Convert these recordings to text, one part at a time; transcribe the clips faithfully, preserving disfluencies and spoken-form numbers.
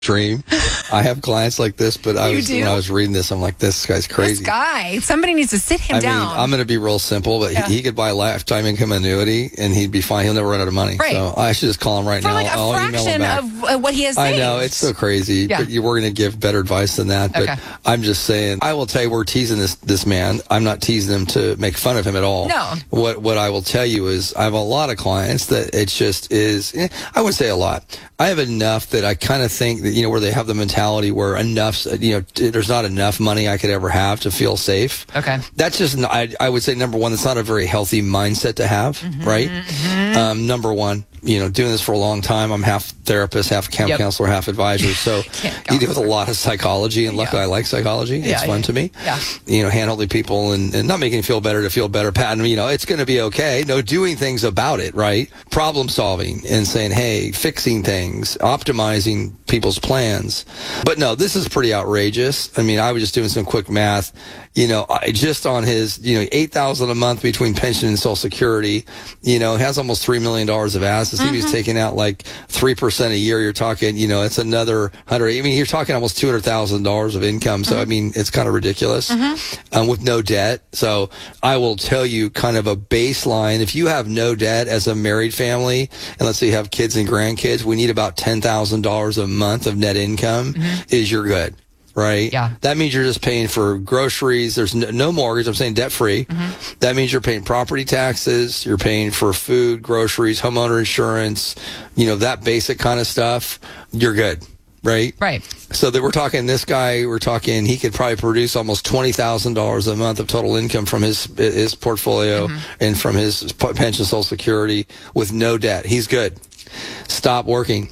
dream. I have clients like this, but I You was do? when I was reading this, I'm like, this guy's crazy. This guy, somebody needs to sit him I down. mean, I'm going to be real simple, but Yeah. he, he could buy a lifetime income annuity, and he'd be fine. He'll never run out of money. Right. So I should just call him right For now. like a I'll email him fraction back. of uh, what he has I saved. know, it's so crazy, Yeah. but you were going to give better advice than that. But Okay. I'm just saying, I will tell you, we're teasing this this man. I'm not teasing him to make fun of him at all. No. What what I will tell you is, I have a lot of clients that it just is. eh, I would say a lot. I have enough that I kind of think that, you know, where they have the mentality where enough, you know, t- there's not enough money I could ever have to feel safe. Okay. That's just, n- I, I would say, number one, that's not a very healthy mindset to have, Mm-hmm, right? Um, number one, you know, doing this for a long time. I'm half therapist, half camp Yep. counselor, half advisor. So Camp you deal with a counselor. lot of psychology, and luckily Yeah. I like psychology. Yeah, it's fun yeah. to me. Yeah. You know, handholding people and, and not making you feel better to feel better, patting, you know, it's going to be okay. No, doing things about it, right? Problem solving and saying, hey, fixing things, optimizing people's plans. But no, this is pretty outrageous. I mean, I was just doing some quick math. You know, I just on his, you know, eight thousand a month between pension and Social Security, you know, has almost three million dollars of assets. Mm-hmm. He was taking out like three percent a year. You're talking, you know, it's another hundred. I mean, you're talking almost two hundred thousand dollars of income. So, Mm-hmm. I mean, it's kind of ridiculous, um, with no debt. So I will tell you kind of a baseline. If you have no debt as a married family, and let's say you have kids and grandkids, we need about ten thousand dollars a month of net income is you're good. Right? Yeah. That means you're just paying for groceries. There's no, no mortgage. I'm saying debt free. Mm-hmm. That means you're paying property taxes. You're paying for food, groceries, homeowner insurance, you know, that basic kind of stuff. You're good. Right? Right. So that we're talking this guy, we're talking, he could probably produce almost twenty thousand dollars a month of total income from his, his portfolio and from his pension, Social Security with no debt. He's good. Stop working.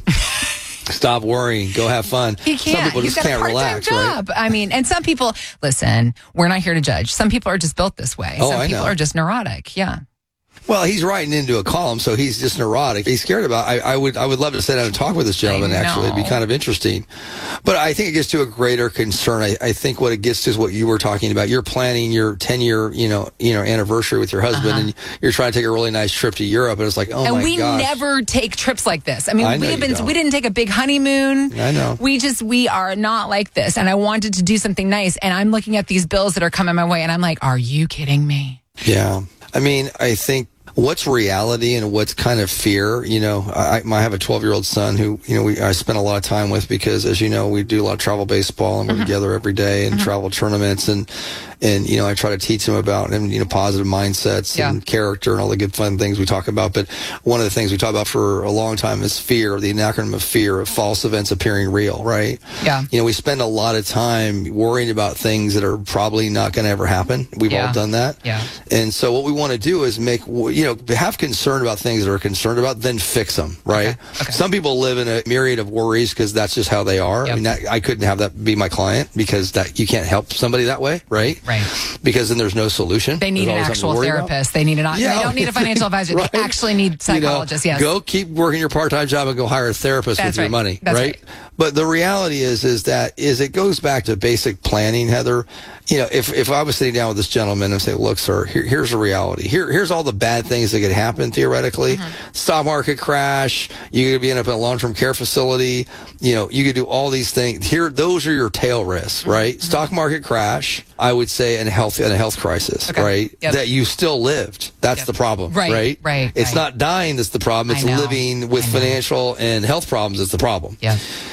Stop worrying. Go have fun. He can't. Some people He's just got can't a part-time relax, right? job. I mean, and some people, listen, we're not here to judge. Some people are just built this way. Oh, some I people know. are just neurotic. Yeah. Well, he's writing into a column, so he's just neurotic. He's scared about. I, I would, I would love to sit down and talk with this gentleman. I Actually, it'd be know. kind of interesting. But I think it gets to a greater concern. I, I think what it gets to is what you were talking about. You're planning your ten year, you know, you know, anniversary with your husband, Uh-huh. and you're trying to take a really nice trip to Europe, and it's like, oh and my we gosh. never take trips like this. I mean, I know we have you been don't. we didn't take a big honeymoon. I know. We just we are not like this. And I wanted to do something nice. And I'm looking at these bills that are coming my way, and I'm like, are you kidding me? Yeah. I mean, I think what's reality and what's kind of fear, you know, I, I have a twelve year old son who, you know, we, I spend a lot of time with because, as you know, we do a lot of travel baseball and we're Mm-hmm. together every day and travel tournaments. And, and, you know, I try to teach him about, and, you know, positive mindsets Yeah. and character and all the good fun things we talk about. But one of the things we talk about for a long time is fear, the acronym of fear, of false events appearing real, right? Yeah. You know, we spend a lot of time worrying about things that are probably not going to ever happen. We've Yeah. all done that. Yeah. And so what we want to do is make, you know, have concern about things that are concerned about, then fix them, right? Okay. Okay. Some people live in a myriad of worries because that's just how they are. Yep. I mean, that, I couldn't have that be my client because that you can't help somebody that way, right? Right. Because then there's no solution. They need There's an always something to actual worry about. therapist. They need an. Yeah. They don't need a financial advisor. Right. They actually need psychologists. You know, yes. Go keep working your part-time job and go hire a therapist That's with your right. money, That's right? right. But the reality is, is that is it goes back to basic planning, Heather. You know, if if I was sitting down with this gentleman and say, look, sir, here, here's the reality. Here, here's all the bad things that could happen theoretically. Mm-hmm. Stock market crash. You could be end up in a long-term care facility. You know, you could do all these things. Here, those are your tail risks, right? Mm-hmm. Stock market crash. I would say, and a health and a health crisis, Okay. right? Yep. That you still lived. That's Yep. the problem, Right, right? right, It's right. not dying that's the problem. It's I know. living with I know. financial and health problems is the problem. Yeah.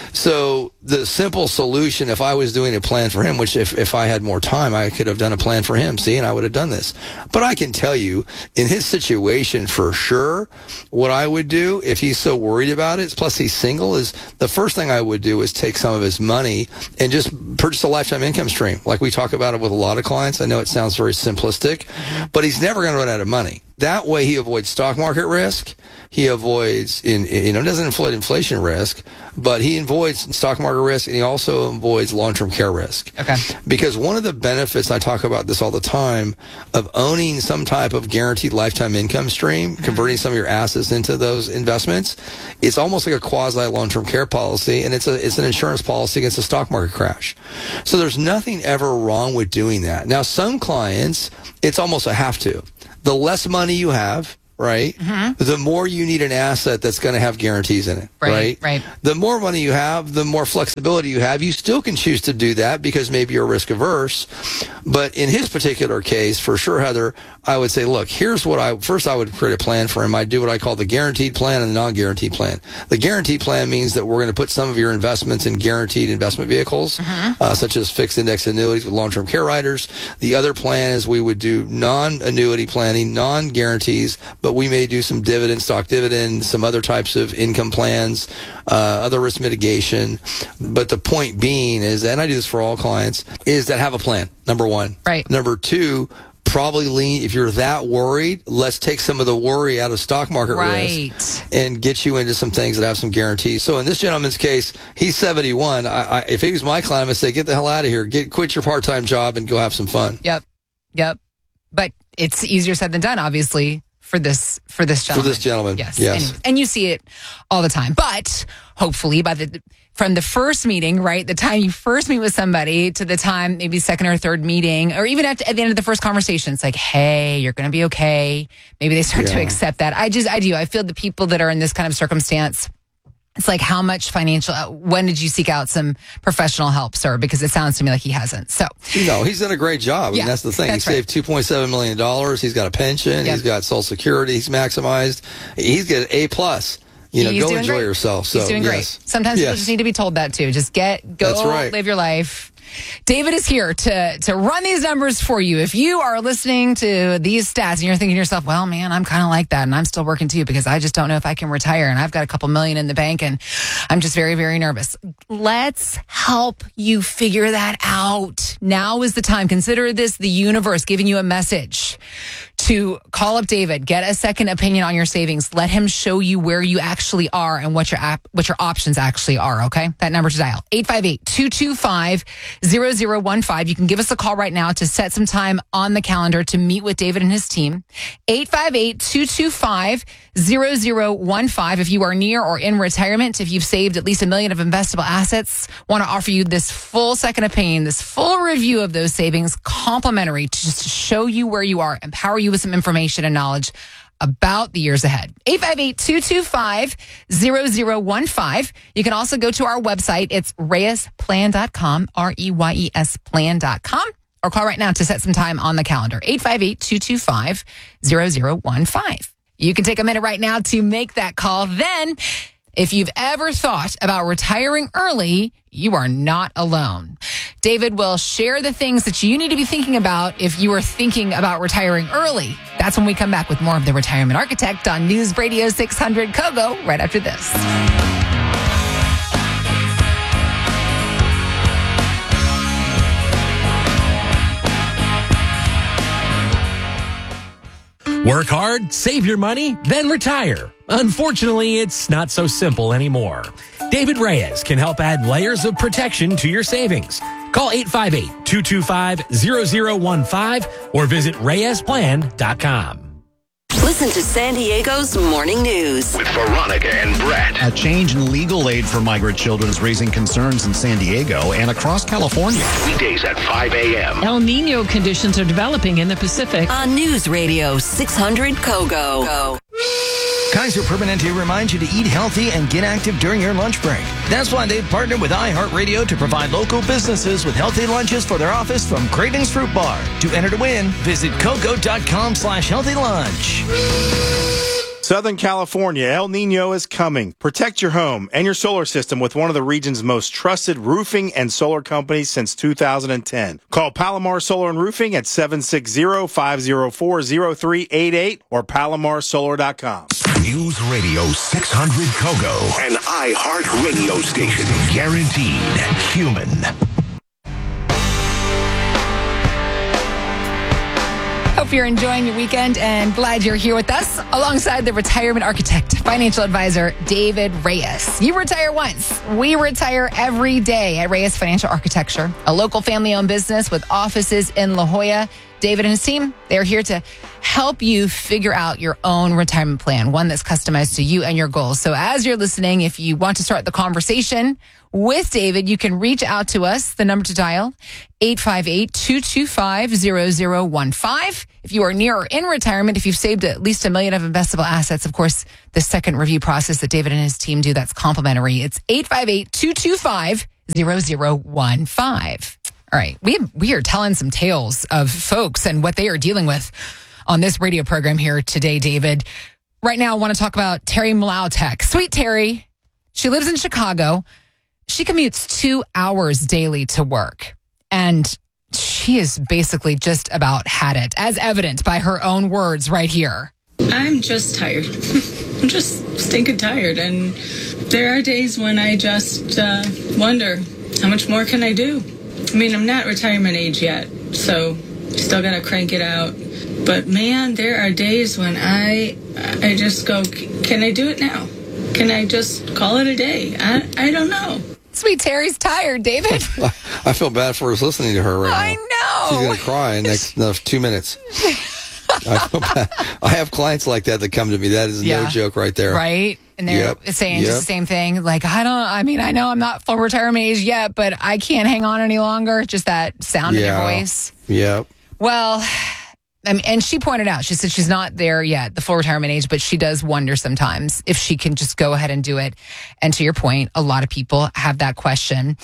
So the simple solution, if I was doing a plan for him, which if, if I had more time, I could have done a plan for him, see, and I would have done this. But I can tell you, in his situation, for sure, what I would do, if he's so worried about it, plus he's single, is the first thing I would do is take some of his money and just purchase a lifetime income stream. Like we talk about it with a lot of clients. I know it sounds very simplistic, but he's never going to run out of money. That way he avoids stock market risk. He avoids, in, you know, doesn't avoid inflation risk, but he avoids stock market risk, and he also avoids long-term care risk. Okay. Because one of the benefits, I talk about this all the time, of owning some type of guaranteed lifetime income stream, converting some of your assets into those investments, it's almost like a quasi long-term care policy, and it's a it's an insurance policy against a stock market crash. So there's nothing ever wrong with doing that. Now, some clients, it's almost a have to. The less money you have, right, Mm-hmm. the more you need an asset that's going to have guarantees in it, Right, right? right. The more money you have, the more flexibility you have. You still can choose to do that because maybe you're risk averse. But in his particular case, for sure, Heather, I would say, look, here's what I, first I would create a plan for him. I'd do what I call the guaranteed plan and the non-guaranteed plan. The guaranteed plan means that we're going to put some of your investments in guaranteed investment vehicles, Mm-hmm. uh, such as fixed index annuities with long-term care riders. The other plan is we would do non-annuity planning, non-guarantees, but we may do some dividend, stock dividend, some other types of income plans, uh, other risk mitigation. But the point being is, and I do this for all clients, is that have a plan, number one. Right. Number two, probably lean, if you're that worried, let's take some of the worry out of stock market Right. risk and get you into some things that have some guarantees. So in this gentleman's case, he's seventy-one. I, I, if he was my client, I'd say, get the hell out of here. Get Quit your part-time job and go have some fun. Yep. Yep. But it's easier said than done, obviously, for this for this For gentleman. this gentleman. Yes. Yes. And, and you see it all the time. But hopefully by the from the first meeting, right, the time you first meet with somebody to the time maybe second or third meeting, or even at, at the end of the first conversation, it's like, hey, you're going to be okay. Maybe they start to Yeah. accept that. I just, I do. I feel the people that are in this kind of circumstance, it's like, how much financial, uh, when did you seek out some professional help, sir? Because it sounds to me like he hasn't. So, No, he's done a great job. I Yeah, mean, that's the thing. that's he saved two point seven million dollars. He's got a pension. Yep. He's got Social Security. He's maximized. He's got A plus. You know, He's go doing enjoy great. yourself. So, He's doing yes. great. Sometimes people Yes. just need to be told that too. Just get, go, That's right. live your life. David is here to to run these numbers for you. If you are listening to these stats and you're thinking to yourself, well, man, I'm kind of like that and I'm still working too because I just don't know if I can retire and I've got a couple million in the bank and I'm just very, very nervous. Let's help you figure that out. Now is the time. Consider this the universe giving you a message to call up David, get a second opinion on your savings. Let him show you where you actually are and what your app, what your options actually are. Okay. That number to dial eight five eight, two two five, zero zero one five. You can give us a call right now to set some time on the calendar to meet with David and his team. eight five eight, two two five, zero zero one five. If you are near or in retirement, if you've saved at least a million of investable assets, want to offer you this full second opinion, this full review of those savings, complimentary to just show you where you are, empower you with some information and knowledge about the years ahead. eight five eight, two two five, zero zero one five. You can also go to our website. It's reyes plan dot com, R E Y E S plan dot com. Or call right now to set some time on the calendar. eight five eight, two two five, zero zero one five. You can take a minute right now to make that call. Then, if you've ever thought about retiring early, you are not alone. David will share the things that you need to be thinking about if you are thinking about retiring early. That's when we come back with more of The Retirement Architect on News Radio six hundred Kogo right after this. Work hard, save your money, then retire. Unfortunately, it's not so simple anymore. David Reyes can help add layers of protection to your savings. Call eight five eight, two two five, zero zero one five or visit reyes plan dot com. Listen to San Diego's Morning News with Veronica and Brett. A change in legal aid for migrant children is raising concerns in San Diego and across California. Weekdays at five a.m. El Nino conditions are developing in the Pacific. on News Radio six hundred Kogo. Go. Kaiser Permanente reminds you to eat healthy and get active during your lunch break. That's why they've partnered with iHeartRadio to provide local businesses with healthy lunches for their office from Cravings Fruit Bar. To enter to win, visit Coco.com slash healthy lunch. Southern California, El Nino is coming. Protect your home and your solar system with one of the region's most trusted roofing and solar companies since two thousand ten. Call Palomar Solar and Roofing at seven six zero, five zero four, zero three eight eight or palomar solar dot com. News Radio six hundred Kogo, an iHeart radio station. Guaranteed human. Hope you're enjoying your weekend and glad you're here with us alongside the retirement architect, financial advisor, David Reyes. You retire once. We retire every day at Reyes Financial Architecture, a local family-owned business with offices in La Jolla. David and his team, they're here to help you figure out your own retirement plan, one that's customized to you and your goals. So as you're listening, if you want to start the conversation with David, you can reach out to us. The number to dial, eight five eight, two two five, zero zero one five. If you are near or in retirement, if you've saved at least a million of investable assets, of course, the second review process that David and his team do, that's complimentary. It's eight five eight, two two five, zero zero one five. All right. We, we are telling some tales of folks and what they are dealing with on this radio program here today, David. Right now, I want to talk about Terry Mlautek. Sweet Terry. She lives in Chicago. She commutes two hours daily to work, and she is basically just about had it, as evident by her own words right here. I'm just tired. I'm just stinking tired, and there are days when I just uh, wonder, how much more can I do? I mean, I'm not retirement age yet, so still got to crank it out. But man, there are days when I I just go, can I do it now? Can I just call it a day? I I don't know. Sweet Terry's tired, David. I feel bad for us listening to her right I now. know. She's going to cry in the next no, two minutes. I feel bad. I have clients like that that come to me. That is Yeah. no joke right there. Right? And they're Yep. saying Yep. just the same thing. Like, I don't, I mean, I know I'm not full retirement age yet, but I can't hang on any longer. Just that sound in Yeah. your voice. Yep. Well, I mean, and she pointed out, she said she's not there yet, the full retirement age, but she does wonder sometimes if she can just go ahead and do it. And to your point, a lot of people have that question.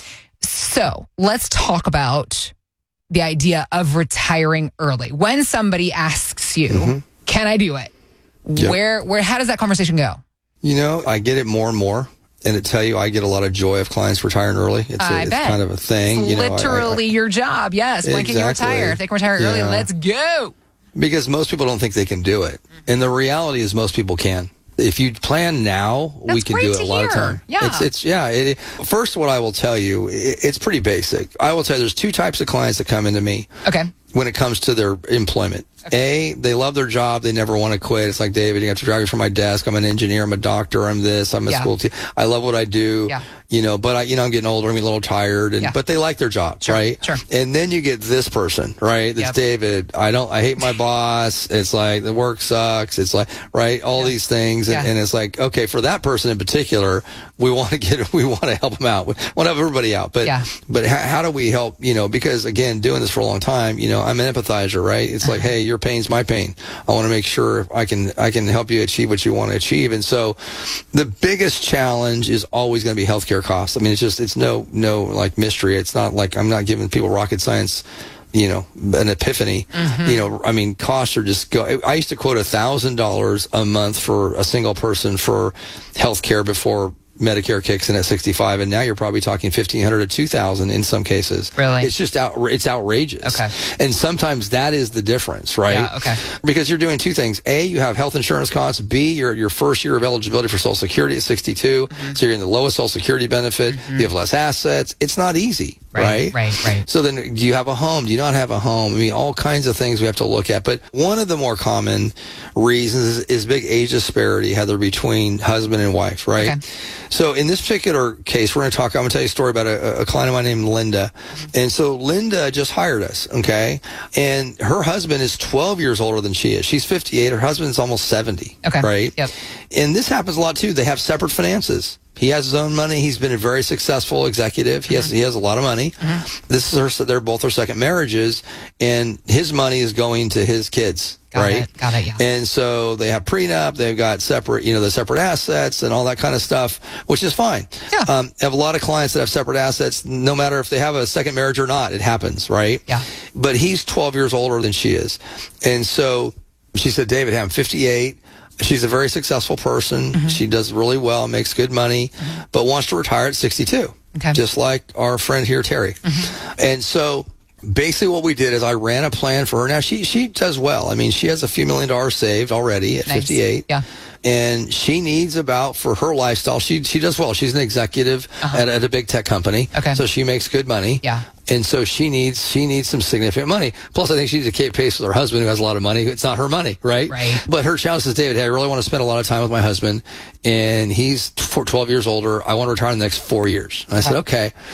So let's talk about the idea of retiring early. When somebody asks you, Mm-hmm. can I do it? Yep. Where, where, how does that conversation go? You know, I get it more and more. And to tell you, I get a lot of joy of clients retiring early. It's, a, I it's bet. kind of a thing. It's You know, I- literally I, I, your job. Yes. When can you Exactly. retire? If they can retire early, Yeah. let's go. because most people don't think they can do it. And the reality is most people can. If you plan now, we That's can great do it to a lot hear. of time. Yeah. It's, it's yeah. It, first, what I will tell you, it, it's pretty basic. I will tell you there's two types of clients that come into me Okay. when it comes to their employment. A, they love their job. They never want to quit. It's like, David, you have to drive me from my desk. I'm an engineer. I'm a doctor. I'm this. I'm a Yeah. school teacher. I love what I do. Yeah. You know, but I, you know, I'm getting older. I'm getting a little tired. And, Yeah. but they like their job, Sure, right? sure. And then you get this person, right? That's Yep. David. I don't, I hate my boss. It's like the work sucks. It's like, right? All Yeah. these things. And, Yeah. and it's like, okay, for that person in particular, we want to get, we want to help them out. We want to help everybody out. But, Yeah. but how, how do we help, you know, because again, doing this for a long time, you know, I'm an empathizer, right? It's like, hey, your pain's my pain. I want to make sure I can, I can help you achieve what you want to achieve. And so the biggest challenge is always going to be healthcare costs. I mean, it's just, it's no, no like mystery. It's not like I'm not giving people rocket science, you know, an epiphany. Mm-hmm. You know, I mean, costs are just go. I used to quote a thousand dollars a month for a single person for healthcare before Medicare kicks in at sixty-five, and now you're probably talking fifteen hundred to two thousand in some cases. Really? It's just out. It's outrageous. Okay. And sometimes that is the difference, right? Yeah, okay. Because you're doing two things. A, you have health insurance costs. B, you're your first year of eligibility for Social Security at sixty-two, Mm-hmm. so you're in the lowest Social Security benefit. You have less assets. It's not easy, Right, right? right, right. So then, do you have a home? Do you not have a home? I mean, all kinds of things we have to look at. But one of the more common reasons is, is big age disparity, Heather, between husband and wife, right? Okay. So in this particular case, we're going to talk, I'm going to tell you a story about a, a client of mine named Linda. And so Linda just hired us, okay? And her husband is twelve years older than she is. She's fifty-eight. Her husband's almost seventy, Okay. right? Yep. And this happens a lot too. They have separate finances. He has his own money. He's been a very successful executive. He has he has a lot of money. Mm-hmm. This is her, they're both their second marriages, and his money is going to his kids. Got right? it, got it, yeah. And so they have prenup. They've got separate, you know, the separate assets and all that kind of stuff, which is fine. Yeah. Um, I have a lot of clients that have separate assets, no matter if they have a second marriage or not. It happens, right? Yeah. But he's twelve years older than she is, and so she said, "David, I'm fifty-eight." She's a very successful person. Mm-hmm. She does really well, makes good money, mm-hmm. but wants to retire at sixty-two. Okay. Just like our friend here, Terry. Mm-hmm. And so basically what we did is I ran a plan for her. Now, she, she does well. I mean, she has a few million dollars saved already at Nice. fifty-eight. Yeah. And she needs about, for her lifestyle, she she does well. She's an executive Uh-huh. at, at a big tech company. Okay. So she makes good money. Yeah. And so she needs she needs some significant money. Plus, I think she needs to keep pace with her husband, who has a lot of money. It's not her money, right? Right. But her challenge is, David, hey, I really want to spend a lot of time with my husband, and he's twelve years older. I want to retire in the next four years. And I said, okay.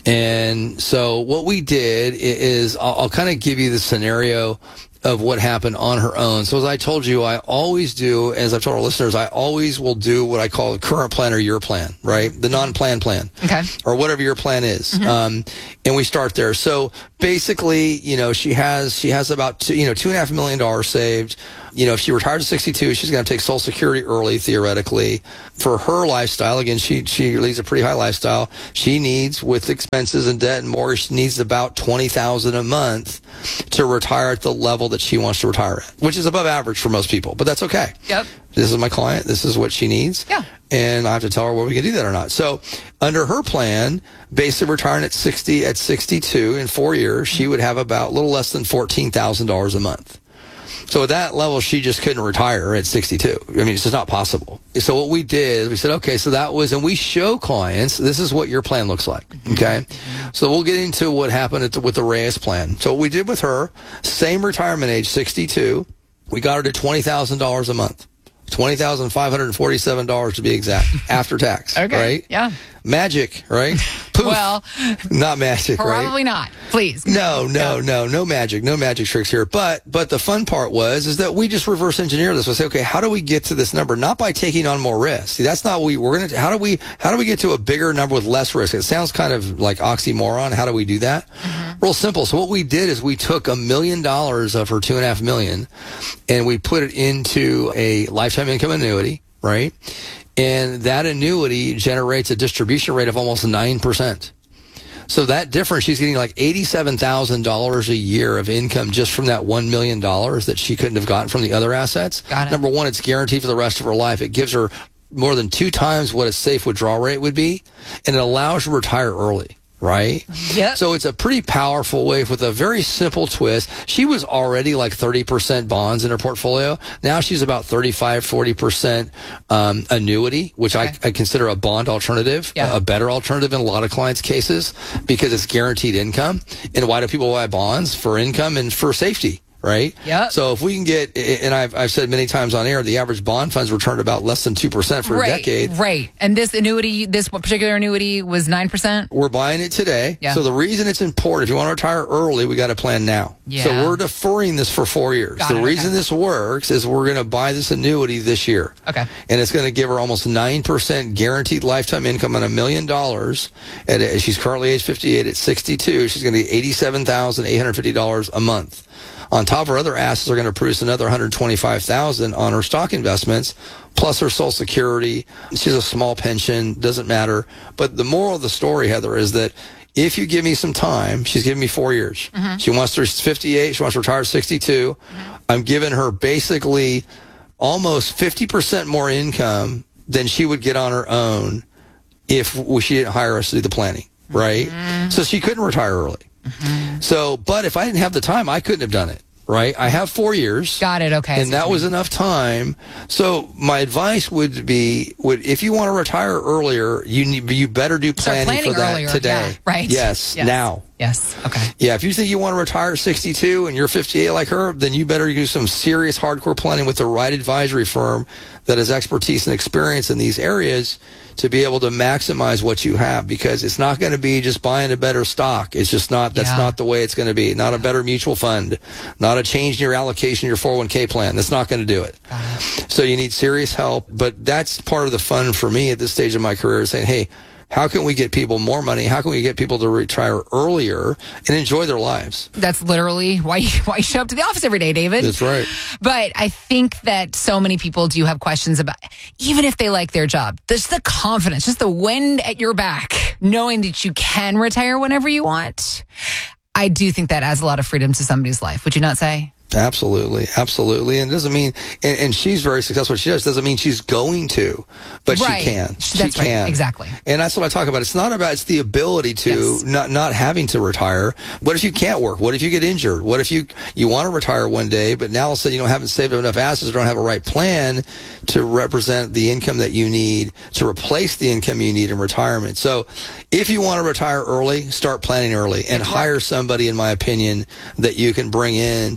And so what we did is, I'll, I'll kind of give you the scenario of what happened on her own. So as I told you, I always do, as I've told our listeners, I always will do what I call a current plan or your plan, right? The non-plan plan. Okay. Or whatever your plan is. Mm-hmm. Um, and we start there. So basically, you know, she has, she has about two, you know, two and a half million dollars saved. You know, if she retires at sixty-two, she's going to take Social Security early, theoretically. For her lifestyle, again, she she leads a pretty high lifestyle. She needs, with expenses and debt and mortgage, she needs about twenty thousand dollars a month to retire at the level that she wants to retire at, which is above average for most people, but that's okay. Yep. This is my client. This is what she needs. Yeah. And I have to tell her whether we can do that or not. So under her plan, basically retiring at sixty, at sixty-two in four years, she would have about a little less than fourteen thousand dollars a month. So at that level, she just couldn't retire at sixty-two. I mean, it's just not possible. So what we did, we said, okay, so that was, and we show clients, this is what your plan looks like, okay? So we'll get into what happened at the, with the Reyes plan. So what we did with her, same retirement age, sixty-two, we got her to twenty thousand dollars a month. twenty thousand five hundred forty-seven dollars to be exact, after tax, Okay. right? Yeah. Magic, right? Poof. Well, not magic, right? probably not. Please. No, no, no, no magic, no magic tricks here. But, but the fun part was, is that we just reverse engineer this. We say, okay, how do we get to this number? Not by taking on more risk. See, that's not what we, we're going to, how do we, how do we get to a bigger number with less risk? It sounds kind of like oxymoron. How do we do that? Mm-hmm. Real simple. So what we did is we took a million dollars of her two and a half million and we put it into a lifetime income annuity, right? And that annuity generates a distribution rate of almost nine percent. So that difference, she's getting like eighty-seven thousand dollars a year of income just from that one million dollars that she couldn't have gotten from the other assets. Got it. Number one, it's guaranteed for the rest of her life. It gives her more than two times what a safe withdrawal rate would be, and it allows her to retire early. Right? Yep. So it's a pretty powerful way with a very simple twist. She was already like thirty percent bonds in her portfolio. Now she's about thirty-five, forty percent um, annuity, which okay. I, I consider a bond alternative, yeah. a, a better alternative in a lot of clients' cases because it's guaranteed income. And why do people buy bonds? For income and for safety. Right? Yeah. So if we can get, and I've, I've said many times on air, the average bond funds returned about less than two percent for right, a decade. Right. And this annuity, this particular annuity was nine percent? We're buying it today. Yeah. So the reason it's important, if you want to retire early, we got to plan now. Yeah. So we're deferring this for four years. Got the it, reason okay. this works is we're going to buy this annuity this year. Okay. And it's going to give her almost nine percent guaranteed lifetime income on a million dollars. And she's currently age fifty-eight. At sixty-two, she's going to get eighty-seven thousand eight hundred fifty dollars a month. On top of her other assets are going to produce another one hundred twenty-five thousand dollars on her stock investments, plus her Social Security. She's a small pension, doesn't matter. But the moral of the story, Heather, is that if you give me some time, she's giving me four years. Mm-hmm. She wants to, she's fifty-eight, she wants to retire at sixty-two. Mm-hmm. I'm giving her basically almost fifty percent more income than she would get on her own if she didn't hire us to do the planning, right? Mm-hmm. So she couldn't retire early. Mm-hmm. So, but if I didn't have the time, I couldn't have done it, right? I have four years. Got it, okay. And that was enough time. So my advice would be, would if you want to retire earlier, you need, you better do planning, planning for that earlier. today. Yeah, right. Yes, yes, now. Yes, okay. Yeah, if you think you want to retire at sixty-two and you're fifty-eight like her, then you better do some serious hardcore planning with the right advisory firm that has expertise and experience in these areas to be able to maximize what you have, because it's not going to be just buying a better stock. It's just not, that's yeah. not the way it's going to be. Not a better mutual fund, not a change in your allocation, your four oh one k plan. That's not going to do it. So you need serious help, but that's part of the fun for me at this stage of my career, is saying, hey, how can we get people more money? How can we get people to retire earlier and enjoy their lives? That's literally why you, why you show up to the office every day, David. That's right. But I think that so many people do have questions about, even if they like their job, there's the confidence, just the wind at your back, knowing that you can retire whenever you want. I do think that adds a lot of freedom to somebody's life. Would you not say? Absolutely, absolutely. And it doesn't mean, and, and she's very successful. What she does doesn't mean she's going to, but right. she can. She that's can. Right. Exactly. And that's what I talk about. It's not about, it's the ability to, yes. not not having to retire. What if you can't work? What if you get injured? What if you, you want to retire one day, but now all of a sudden you don't haven't saved enough assets, or don't have a right plan to represent the income that you need to replace the income you need in retirement. So if you want to retire early, start planning early and hire somebody, in my opinion, that you can bring in to help you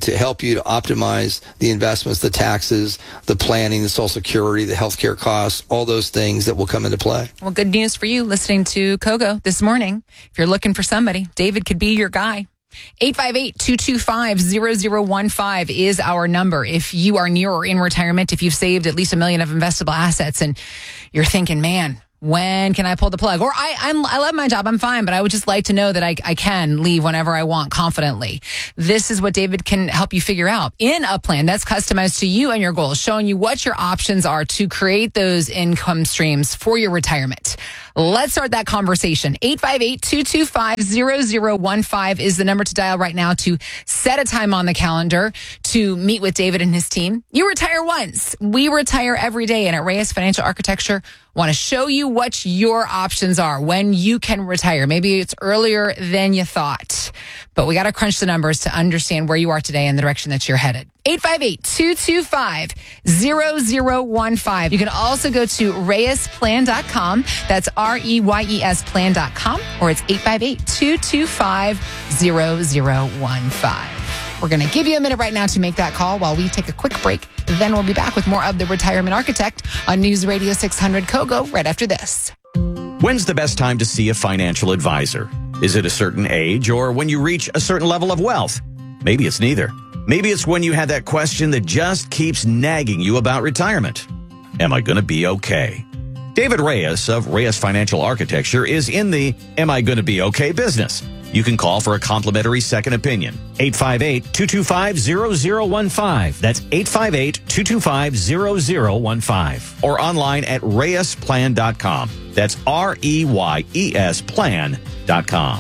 you to optimize the investments, the taxes, the planning, the Social Security, the healthcare costs, all those things that will come into play. Well, good news for you listening to Kogo this morning. If you're looking for somebody, David could be your guy. eight five eight, two two five, zero zero one five is our number. If you are near or in retirement, if you've saved at least a million of investable assets and you're thinking, man, when can I pull the plug? Or I I'm, I love my job. I'm fine, but I would just like to know that I, I can leave whenever I want confidently. This is what David can help you figure out in a plan that's customized to you and your goals, showing you what your options are to create those income streams for your retirement. Let's start that conversation. eight five eight, two two five, zero zero one five is the number to dial right now to set a time on the calendar to meet with David and his team. You retire once. We retire every day. And at Reyes Financial Architecture, want to show you what your options are when you can retire. Maybe it's earlier than you thought, but we got to crunch the numbers to understand where you are today and the direction that you're headed. eight five eight, two two five, zero zero one five. You can also go to reyes plan dot com. That's R E Y E S plan dot com, or it's eight five eight, two two five, zero zero one five. We're going to give you a minute right now to make that call while we take a quick break. Then we'll be back with more of The Retirement Architect on News Radio six hundred Kogo right after this. When's the best time to see a financial advisor? Is it a certain age or when you reach a certain level of wealth? Maybe it's neither. Maybe it's when you have that question that just keeps nagging you about retirement. Am I going to be okay? David Reyes of Reyes Financial Architecture is in the Am I Going to Be Okay business. You can call for a complimentary second opinion. eight five eight, two two five, zero zero one five. That's eight five eight, two two five, zero zero one five. Or online at reyes plan dot com. That's R E Y E S plan dot com.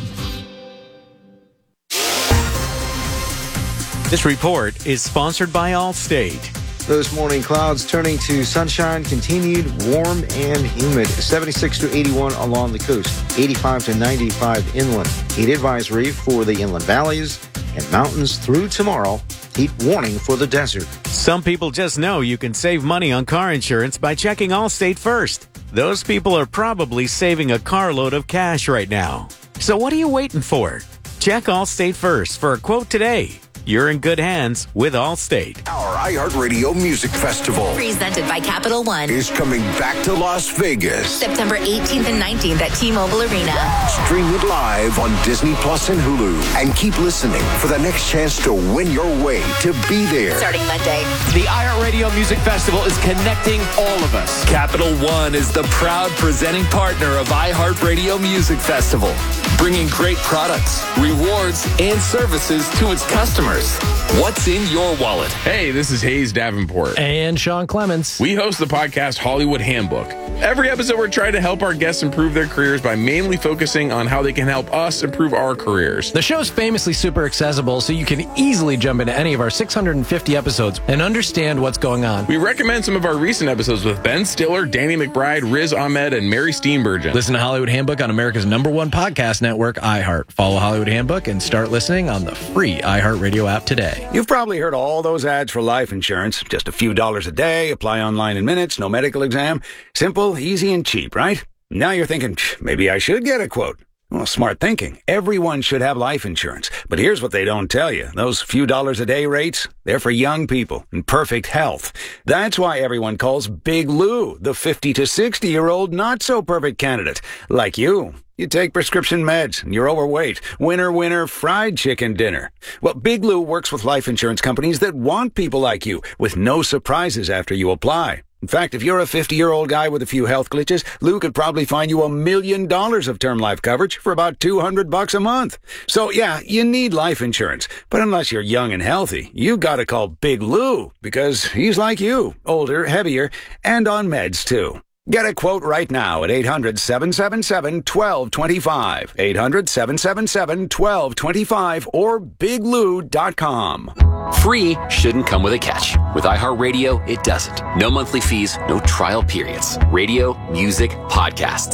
This report is sponsored by Allstate. Those morning clouds turning to sunshine, continued warm and humid. seventy-six to eighty-one along the coast, eighty-five to ninety-five inland. Heat advisory for the inland valleys and mountains through tomorrow. Heat warning for the desert. Some people just know you can save money on car insurance by checking Allstate first. Those people are probably saving a carload of cash right now. So what are you waiting for? Check Allstate first for a quote today. You're in good hands with Allstate. Our iHeartRadio Music Festival, presented by Capital One, is coming back to Las Vegas. September eighteenth and nineteenth at T-Mobile Arena. Stream it live on Disney Plus and Hulu. And keep listening for the next chance to win your way to be there. Starting Monday. The iHeartRadio Music Festival is connecting all of us. Capital One is the proud presenting partner of iHeartRadio Music Festival, bringing great products, rewards, and services to its customers. What's in your wallet? Hey, this is Hayes Davenport. And Sean Clements. We host the podcast Hollywood Handbook. Every episode, we're trying to help our guests improve their careers by mainly focusing on how they can help us improve our careers. The show's famously super accessible, so you can easily jump into any of our six hundred fifty episodes and understand what's going on. We recommend some of our recent episodes with Ben Stiller, Danny McBride, Riz Ahmed, and Mary Steenburgen. Listen to Hollywood Handbook on America's number one podcast network, iHeart. Follow Hollywood Handbook and start listening on the free iHeartRadio app today. You've probably heard all those ads for life insurance. Just a few dollars a day, apply online in minutes, no medical exam. Simple, easy, and cheap, right? Now you're thinking, maybe I should get a quote. Well, smart thinking. Everyone should have life insurance. But here's what they don't tell you. Those few dollars a day rates, they're for young people in perfect health. That's why everyone calls Big Lou the fifty to sixty-year-old not-so-perfect candidate. Like you. You take prescription meds, and you're overweight. Winner, winner, fried chicken dinner. Well, Big Lou works with life insurance companies that want people like you, with no surprises after you apply. In fact, if you're a fifty-year-old guy with a few health glitches, Lou could probably find you a million dollars of term life coverage for about two hundred bucks a month. So yeah, you need life insurance. But unless you're young and healthy, you gotta call Big Lou, because he's like you, older, heavier, and on meds too. Get a quote right now at eight hundred, seven seven seven, one two two five, eight hundred, seven seven seven, one two two five, or big lou dot com. Free shouldn't come with a catch. With iHeartRadio, it doesn't. No monthly fees, no trial periods. Radio, music, podcasts.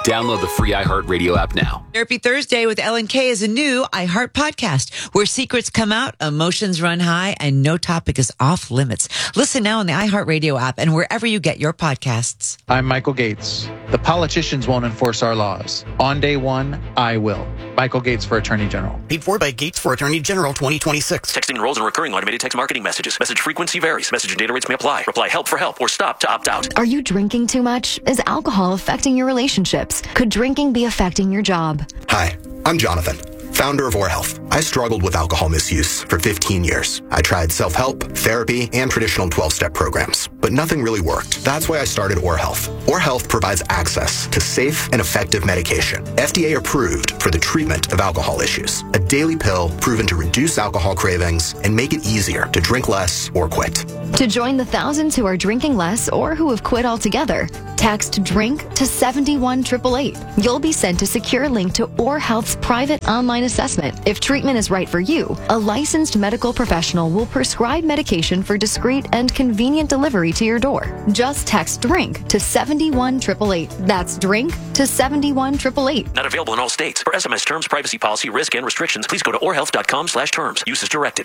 Download the free iHeartRadio app now. Therapy Thursday with Ellen Kay is a new iHeart podcast where secrets come out, emotions run high, and no topic is off limits. Listen now on the iHeartRadio app and wherever you get your podcasts. I'm Michael Gates. The politicians won't enforce our laws. On day one, I will. Michael Gates for Attorney General. Paid for by Gates for Attorney General twenty twenty-six. Texting enrolls in recurring automated text marketing messages. Message frequency varies. Message and data rates may apply. Reply help for help or stop to opt out. Are you drinking too much? Is alcohol affecting your relationships? Could drinking be affecting your job? Hi, I'm Jonathan, founder of OrHealth. I struggled with alcohol misuse for fifteen years. I tried self-help, therapy, and traditional twelve-step programs, but nothing really worked. That's why I started OrHealth. OrHealth provides access to safe and effective medication, F D A approved for the treatment of alcohol issues. A daily pill proven to reduce alcohol cravings and make it easier to drink less or quit. To join the thousands who are drinking less or who have quit altogether, text DRINK to seven one eight eight eight. You'll be sent a secure link to OrHealth's private online assessment. If treatment is right for you, a licensed medical professional will prescribe medication for discreet and convenient delivery to your door. Just text DRINK to seven one eight eight eight. That's DRINK to seven one eight eight eight. Not available in all states. For S M S terms, privacy policy, risk, and restrictions, please go to orhealth.com slash terms. Use as directed.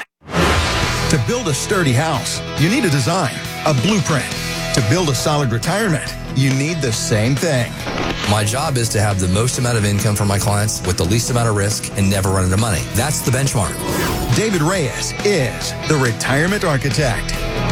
To build a sturdy house, you need a design, a blueprint. To build a solid retirement, you need the same thing. My job is to have the most amount of income for my clients with the least amount of risk and never run into money. That's the benchmark. David Reyes is the Retirement Architect.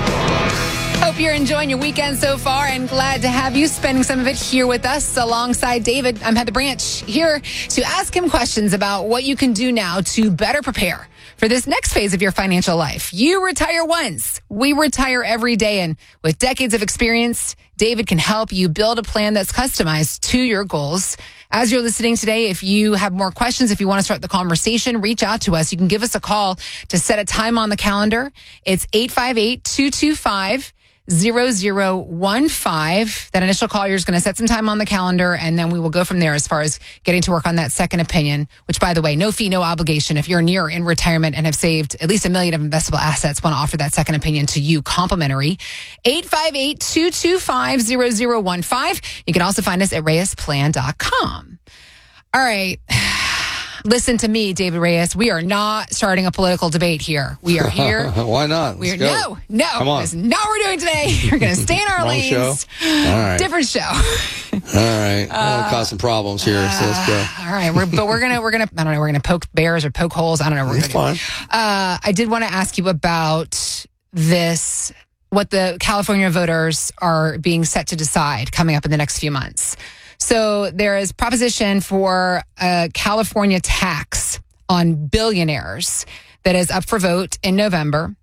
Hope you're enjoying your weekend so far and glad to have you spending some of it here with us alongside David. I'm Heather Branch here to ask him questions about what you can do now to better prepare for this next phase of your financial life. You retire once. We retire every day. And with decades of experience, David can help you build a plan that's customized to your goals. As you're listening today, if you have more questions, if you want to start the conversation, reach out to us. You can give us a call to set a time on the calendar. It's eight five eight, two two five, zero zero one five. That initial call, you're just going to set some time on the calendar, and then we will go from there as far as getting to work on that second opinion, which, by the way, no fee, no obligation. If you're near in retirement and have saved at least a million of investable assets, want to offer that second opinion to you complimentary. eight five eight, two two five, zero zero one five. You can also find us at reyes plan dot com. All right. Listen to me, David Reyes. We are not starting a political debate here. We are here. Why not? We are, no, no. Come on. That's not what we're doing today. We're going to stay in our Wrong lanes. show? All right. Different show. All right. Uh, we'll cause some problems here, so let's go. All right. We're, but we're going to, we're going to, I don't know, we're going to poke bears or poke holes. I don't know. We're It's gonna fine. do. Uh, I did want to ask you about this, what the California voters are being set to decide coming up in the next few months. So there is proposition for a California tax on billionaires that is up for vote in November,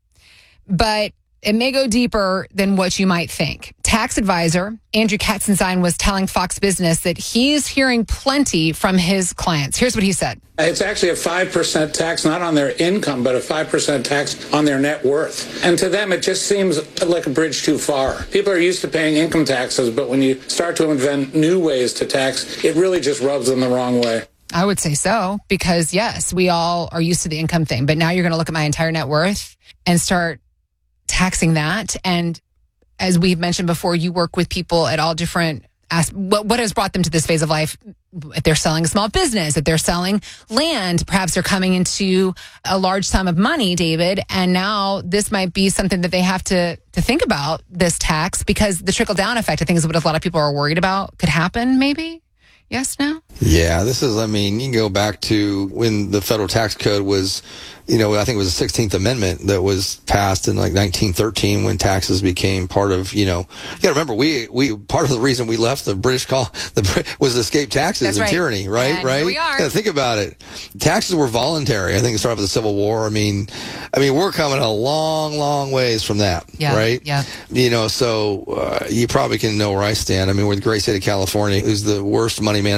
but it may go deeper than what you might think. Tax advisor Andrew Katzenstein was telling Fox Business that he's hearing plenty from his clients. Here's what he said. It's actually a five percent tax, not on their income, but a five percent tax on their net worth. And to them, it just seems like a bridge too far. People are used to paying income taxes, but when you start to invent new ways to tax, it really just rubs them the wrong way. I would say so, because yes, we all are used to the income thing, but now you're going to look at my entire net worth and start taxing that. And as we've mentioned before, you work with people at all different aspects. What, what has brought them to this phase of life? If they're selling a small business, if they're selling land, perhaps they're coming into a large sum of money, David, and now this might be something that they have to, to think about, this tax, because the trickle-down effect, I think, is what a lot of people are worried about could happen, maybe? Yes, no? Yeah, this is, I mean, you can go back to when the federal tax code was, you know, I think it was the sixteenth Amendment that was passed in like nineteen thirteen when taxes became part of, you know, you gotta remember, we, we, part of the reason we left the British col the was to escape taxes That's and right. tyranny, right? And right? here we are. You gotta think about it. Taxes were voluntary. I think it started with the Civil War. I mean, I mean, we're coming a long, long ways from that, Yeah, right? yeah. You know, so uh, you probably can know where I stand. I mean, we're the great state of California, who's the worst money manager in the planet.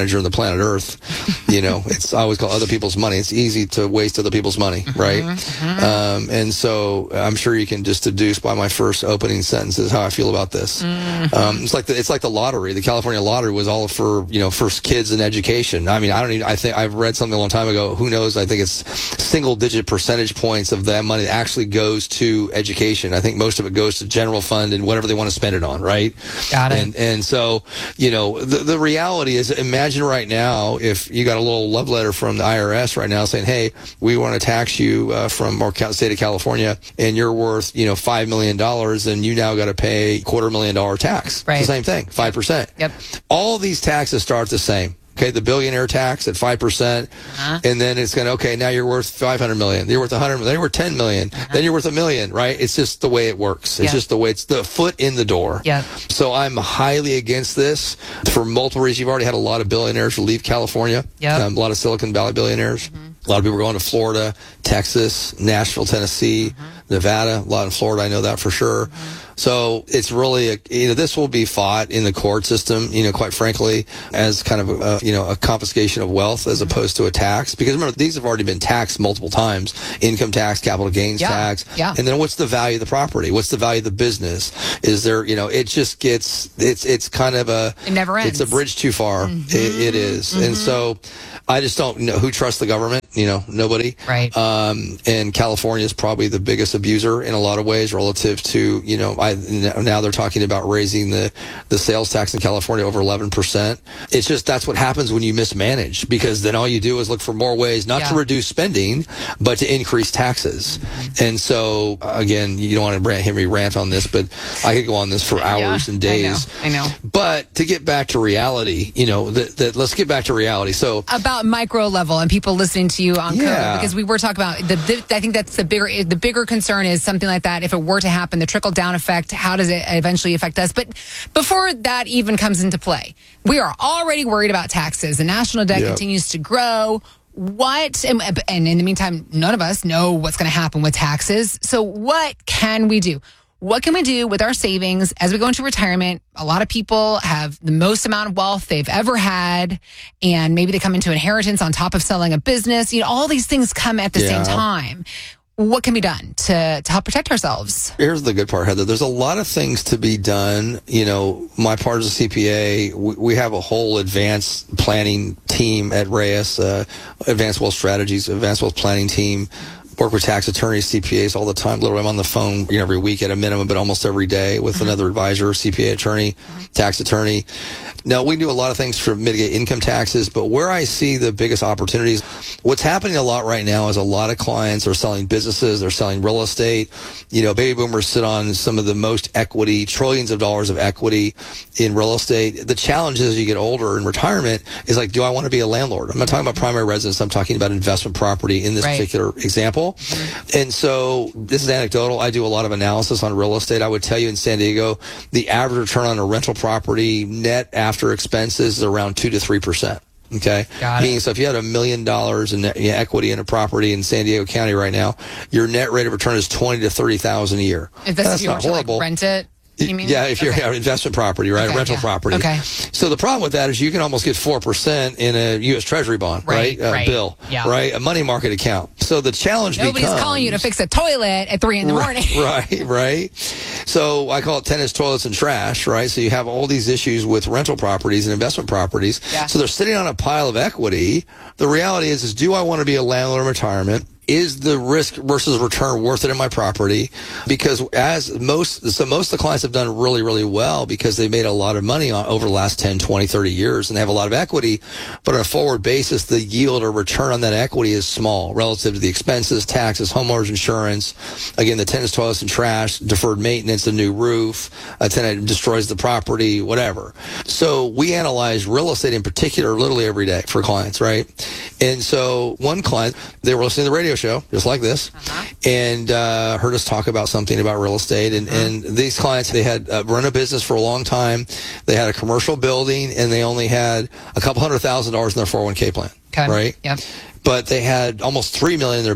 planet Earth. You know, it's I always call other people's money. It's easy to waste other people's money, right? Mm-hmm. Um, and so I'm sure you can just deduce by my first opening sentences how I feel about this. Mm-hmm. Um, it's like the, it's like the lottery. The California lottery was all for, you know, for kids and education. I mean, I don't even, I think I've read something a long time ago. Who knows? I think it's single digit percentage points of that money that actually goes to education. I think most of it goes to general fund and whatever they want to spend it on, right? Got it. And, and so, you know, the, the reality is, imagine right now if you got a little love letter from the I R S right now saying, hey, we want to tax you uh, from our state of California and you're worth, you know, five million dollars and you now got to pay quarter million dollar tax. Right. It's the same thing, five percent. Yep. All these taxes start the same. Okay, the billionaire tax at five percent, uh-huh. and then it's going to, okay, now you're worth five hundred million, you're worth one hundred million, then you're worth ten million, uh-huh. then you're worth a million, right? It's just the way it works. It's yep. just the way, it's the foot in the door. Yep. So I'm highly against this for multiple reasons. You've already had a lot of billionaires leave California, yep. um, a lot of Silicon Valley billionaires. Mm-hmm. A lot of people are going to Florida, Texas, Nashville, Tennessee, mm-hmm. Nevada, a lot in Florida, I know that for sure. Mm-hmm. So it's really, a, you know, this will be fought in the court system, you know, quite frankly, as kind of a, you know, a confiscation of wealth as opposed to a tax. Because remember, these have already been taxed multiple times. Income tax, capital gains yeah. tax. Yeah. And then what's the value of the property? What's the value of the business? Is there, you know, it just gets, it's, it's kind of a, it never ends. It's a bridge too far. Mm-hmm. It, it is. Mm-hmm. And so I just don't know who trusts the government, you know, nobody. Right. Um, and California is probably the biggest abuser in a lot of ways relative to, you know, I, now they're talking about raising the, the sales tax in California over eleven percent. It's just, that's what happens when you mismanage, because then all you do is look for more ways not yeah. to reduce spending, but to increase taxes. Mm-hmm. And so, again, you don't want to hear me rant on this, but I could go on this for hours yeah, and days. I know, I know. But to get back to reality, you know, that, that let's get back to reality. So about micro level and people listening to you on yeah. code, because we were talking about the, the I think that's the bigger the bigger concern is something like that. If it were to happen, the trickle down effect, how does it eventually affect us? But before that even comes into play, we are already worried about taxes. The national debt yep. continues to grow. What, and, and in the meantime, none of us know what's going to happen with taxes. So what can we do? What can we do with our savings as we go into retirement? A lot of people have the most amount of wealth they've ever had, and maybe they come into inheritance on top of selling a business. You know, all these things come at the yeah. same time. What can be done to, to help protect ourselves? Here's the good part, Heather. There's a lot of things to be done. You know, my part as a C P A, we, we have a whole advanced planning team at Reyes, uh, Advanced Wealth Strategies, Advanced Wealth Planning team. Work with tax attorneys, C P As all the time. Literally, I'm on the phone, you know, every week at a minimum, but almost every day with mm-hmm. another advisor, C P A attorney, mm-hmm. tax attorney. Now, we do a lot of things to mitigate income taxes, but where I see the biggest opportunities, what's happening a lot right now is a lot of clients are selling businesses, they're selling real estate. You know, baby boomers sit on some of the most equity, trillions of dollars of equity in real estate. The challenge is as you get older in retirement is like, do I want to be a landlord? I'm not talking about primary residence, I'm talking about investment property in this right. particular example. Mm-hmm. And so this is anecdotal. I do a lot of analysis on real estate. I would tell you in San Diego, the average return on a rental property net after expenses is around two to three percent. Okay. Got it. Meaning, so if you had a million dollars in net, yeah, equity in a property in San Diego County right now, your net rate of return is twenty to thirty thousand a year. If that's, that's if you not were horrible. To, like, rent it. You mean? Yeah, if you're okay. an investment property, right? Okay, a rental yeah. property. Okay. So the problem with that is you can almost get four percent in a U S Treasury bond, right? Right, Uh, right. bill, Yeah. right? A money market account. So the challenge Nobody's becomes... calling you to fix a toilet at three in the morning. Right, right. So I call it tennis, toilets, and trash, right? So you have all these issues with rental properties and investment properties. Yeah. So they're sitting on a pile of equity. The reality is, is do I want to be a landlord in retirement? Is the risk versus return worth it in my property? Because as most, so most of the clients have done really, really well because they made a lot of money on, over the last ten, twenty, thirty years, and they have a lot of equity. But on a forward basis, the yield or return on that equity is small relative to the expenses, taxes, homeowners insurance. Again, the tenants, toilets, and trash, deferred maintenance, the new roof, a tenant destroys the property, whatever. So we analyze real estate in particular literally every day for clients, right? And so one client, they were listening to the radio show, just like this, uh-huh. and uh, heard us talk about something about real estate. And, uh-huh. and these clients, they had uh, run a business for a long time. They had a commercial building, and they only had a couple hundred thousand dollars in their four oh one k plan, okay. right? Yep. But they had almost three million dollars in their building.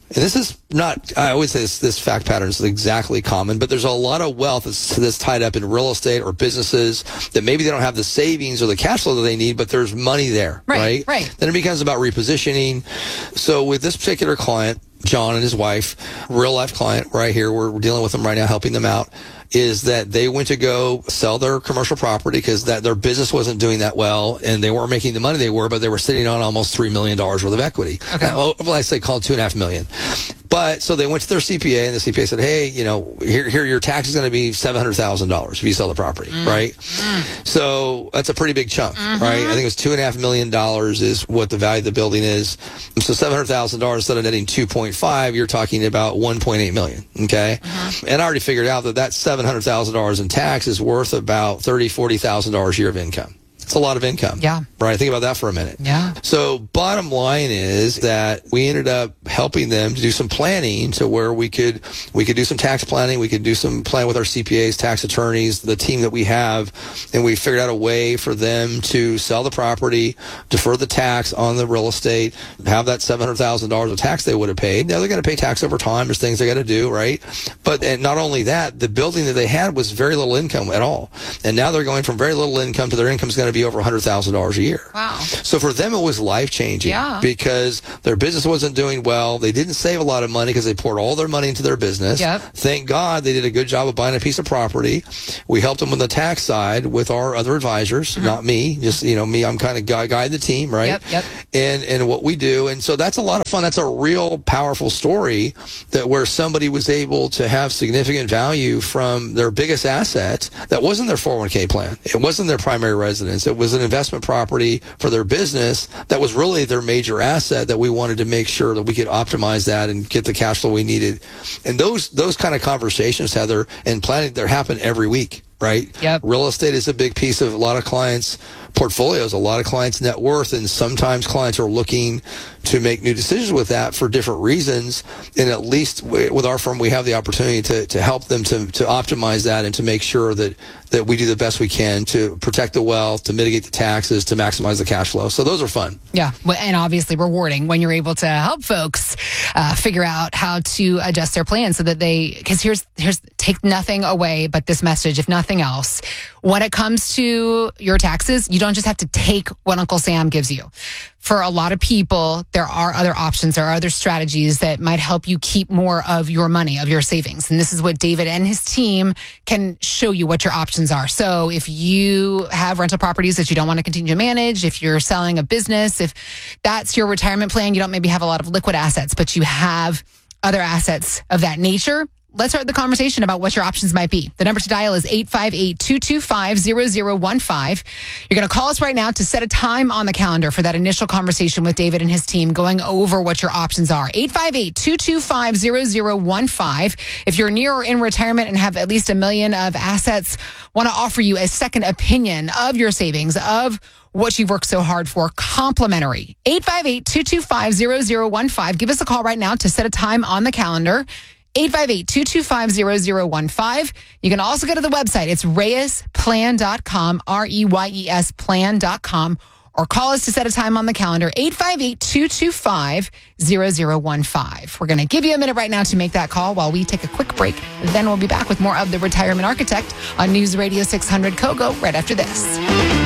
and this is not, I always say this, this fact pattern is exactly common, but there's a lot of wealth that's, that's tied up in real estate or businesses that maybe they don't have the savings or the cash flow that they need, but there's money there, Right, right? right. Then it becomes about repositioning. So with this particular client, John and his wife, real life client right here, we're, we're dealing with them right now, helping them out, is that they went to go sell their commercial property because that their business wasn't doing that well and they weren't making the money they were, but they were sitting on almost three million dollars worth of equity. Okay. Well, I say called two and a half million. But so they went to their C P A and the C P A said, hey, you know, here, here your tax is going to be seven hundred thousand dollars if you sell the property, mm. right? Mm. So that's a pretty big chunk, mm-hmm. right? I think it was two and a half million dollars is what the value of the building is. So seven hundred thousand dollars instead of netting two point five, you're talking about one point eight million. Okay. Mm-hmm. And I already figured out that that seven hundred thousand dollars in tax is worth about thirty thousand dollars, forty thousand dollars a year of income. It's a lot of income. Yeah. Right. Think about that for a minute. Yeah. So bottom line is that we ended up helping them to do some planning to where we could, we could do some tax planning. We could do some plan with our C P As, tax attorneys, the team that we have. And we figured out a way for them to sell the property, defer the tax on the real estate, have that seven hundred thousand dollars of tax they would have paid. Now they're going to pay tax over time. There's things they got to do, right? But and not only that, the building that they had was very little income at all. And now they're going from very little income to their income is going to be over one hundred thousand dollars a year. Wow. So for them, it was life-changing yeah. because their business wasn't doing well. They didn't save a lot of money because they poured all their money into their business. Yep. Thank God they did a good job of buying a piece of property. We helped them with the tax side with our other advisors, mm-hmm. not me. Just, you know, me, I'm kind of guy, guide the team, right? Yep, yep. And, and what we do. And so that's a lot of fun. That's a real powerful story that where somebody was able to have significant value from their biggest asset that wasn't their four oh one k plan. It wasn't their primary residence. It was an investment property for their business that was really their major asset that we wanted to make sure that we could optimize that and get the cash flow we needed. And those those kind of conversations, Heather, and planning, they happen every week, right? Yep. Real estate is a big piece of a lot of clients' portfolios, a lot of clients' net worth, and sometimes clients are looking to make new decisions with that for different reasons. And at least with our firm, we have the opportunity to, to help them to, to optimize that and to make sure that, that we do the best we can to protect the wealth, to mitigate the taxes, to maximize the cash flow. So those are fun. Yeah. And obviously rewarding when you're able to help folks uh, figure out how to adjust their plan so that they, because here's, here's, take nothing away but this message, if nothing else. When it comes to your taxes, you don't just have to take what Uncle Sam gives you. For a lot of people, there are other options, there are other strategies that might help you keep more of your money, of your savings. And this is what David and his team can show you what your options are. So if you have rental properties that you don't want to continue to manage, if you're selling a business, if that's your retirement plan, you don't maybe have a lot of liquid assets, but you have other assets of that nature, let's start the conversation about what your options might be. The number to dial is eight five eight, two two five, zero zero one five. You're going to call us right now to set a time on the calendar for that initial conversation with David and his team going over what your options are. eight five eight, two two five, zero zero one five. If you're near or in retirement and have at least a million of assets, want to offer you a second opinion of your savings, of what you've worked so hard for, complimentary. eight five eight, two two five, zero zero one five. Give us a call right now to set a time on the calendar. eight five eight, two two five, zero zero one five. You can also go to the website. It's reyes plan dot com, R E Y E S plan dot com, or call us to set a time on the calendar, eight five eight, two two five, zero zero one five. We're going to give you a minute right now to make that call while we take a quick break. Then we'll be back with more of The Retirement Architect on News Radio six hundred Kogo right after this.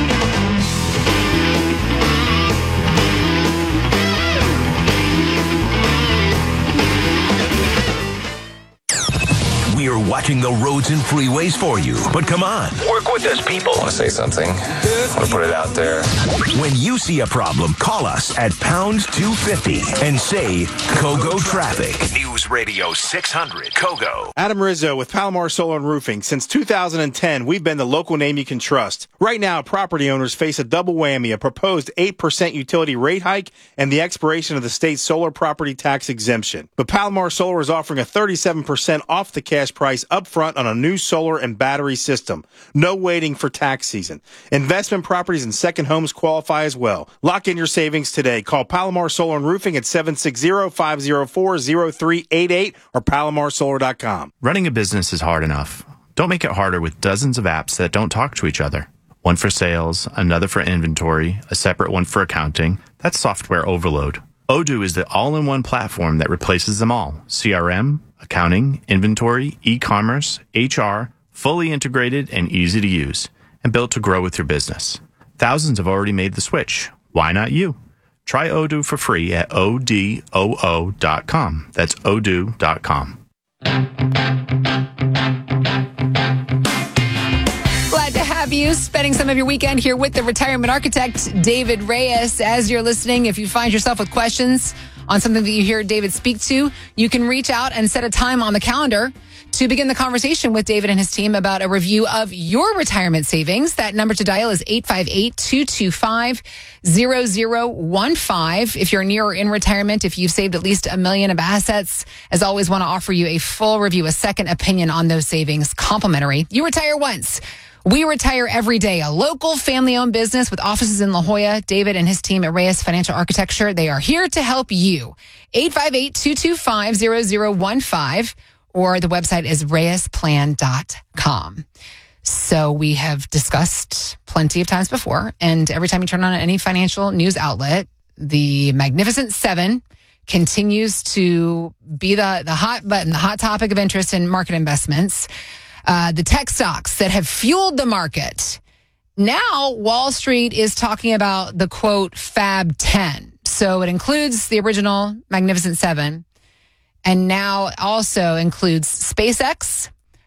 We are watching the roads and freeways for you. But come on, work with us, people. I want to say something. I want to put it out there. When you see a problem, call us at pound two fifty and say Kogo Traffic. News Radio six hundred Kogo. Adam Rizzo with Palomar Solar and Roofing. Since two thousand ten, we've been the local name you can trust. Right now, property owners face a double whammy, a proposed eight percent utility rate hike and the expiration of the state's solar property tax exemption. But Palomar Solar is offering a thirty-seven percent off the cash price up front on a new solar and battery system. No waiting for tax season. Investment properties and second homes qualify as well. Lock in your savings today. Call Palomar Solar and Roofing at seven six zero, five zero four, zero three eight eight or palomar solar dot com. Running a business is hard enough. Don't make it harder with dozens of apps that don't talk to each other. One for sales, another for inventory, a separate one for accounting. That's software overload. Odoo is the all-in-one platform that replaces them all. C R M, accounting, inventory, e-commerce, H R, fully integrated and easy to use, and built to grow with your business. Thousands have already made the switch. Why not you? Try Odoo for free at O D O O dot com. That's odoo dot com. Glad to have you spending some of your weekend here with the retirement architect, David Reyes. As you're listening, if you find yourself with questions on something that you hear David speak to, you can reach out and set a time on the calendar to begin the conversation with David and his team about a review of your retirement savings. That number to dial is eight five eight, two two five, zero zero one five. If you're near or in retirement, if you've saved at least a million of assets, as always, want to offer you a full review, a second opinion on those savings, complimentary. You retire once. We retire every day. A local family-owned business with offices in La Jolla. David and his team at Reyes Financial Architecture, they are here to help you. eight five eight, two two five, zero zero one five. Or the website is reyes plan dot com. So we have discussed plenty of times before, and every time you turn on any financial news outlet, the Magnificent Seven continues to be the, the hot button, the hot topic of interest in market investments. Uh, the tech stocks that have fueled the market. Now, Wall Street is talking about the, quote, Fab ten. So it includes the original Magnificent Seven, and now also includes SpaceX,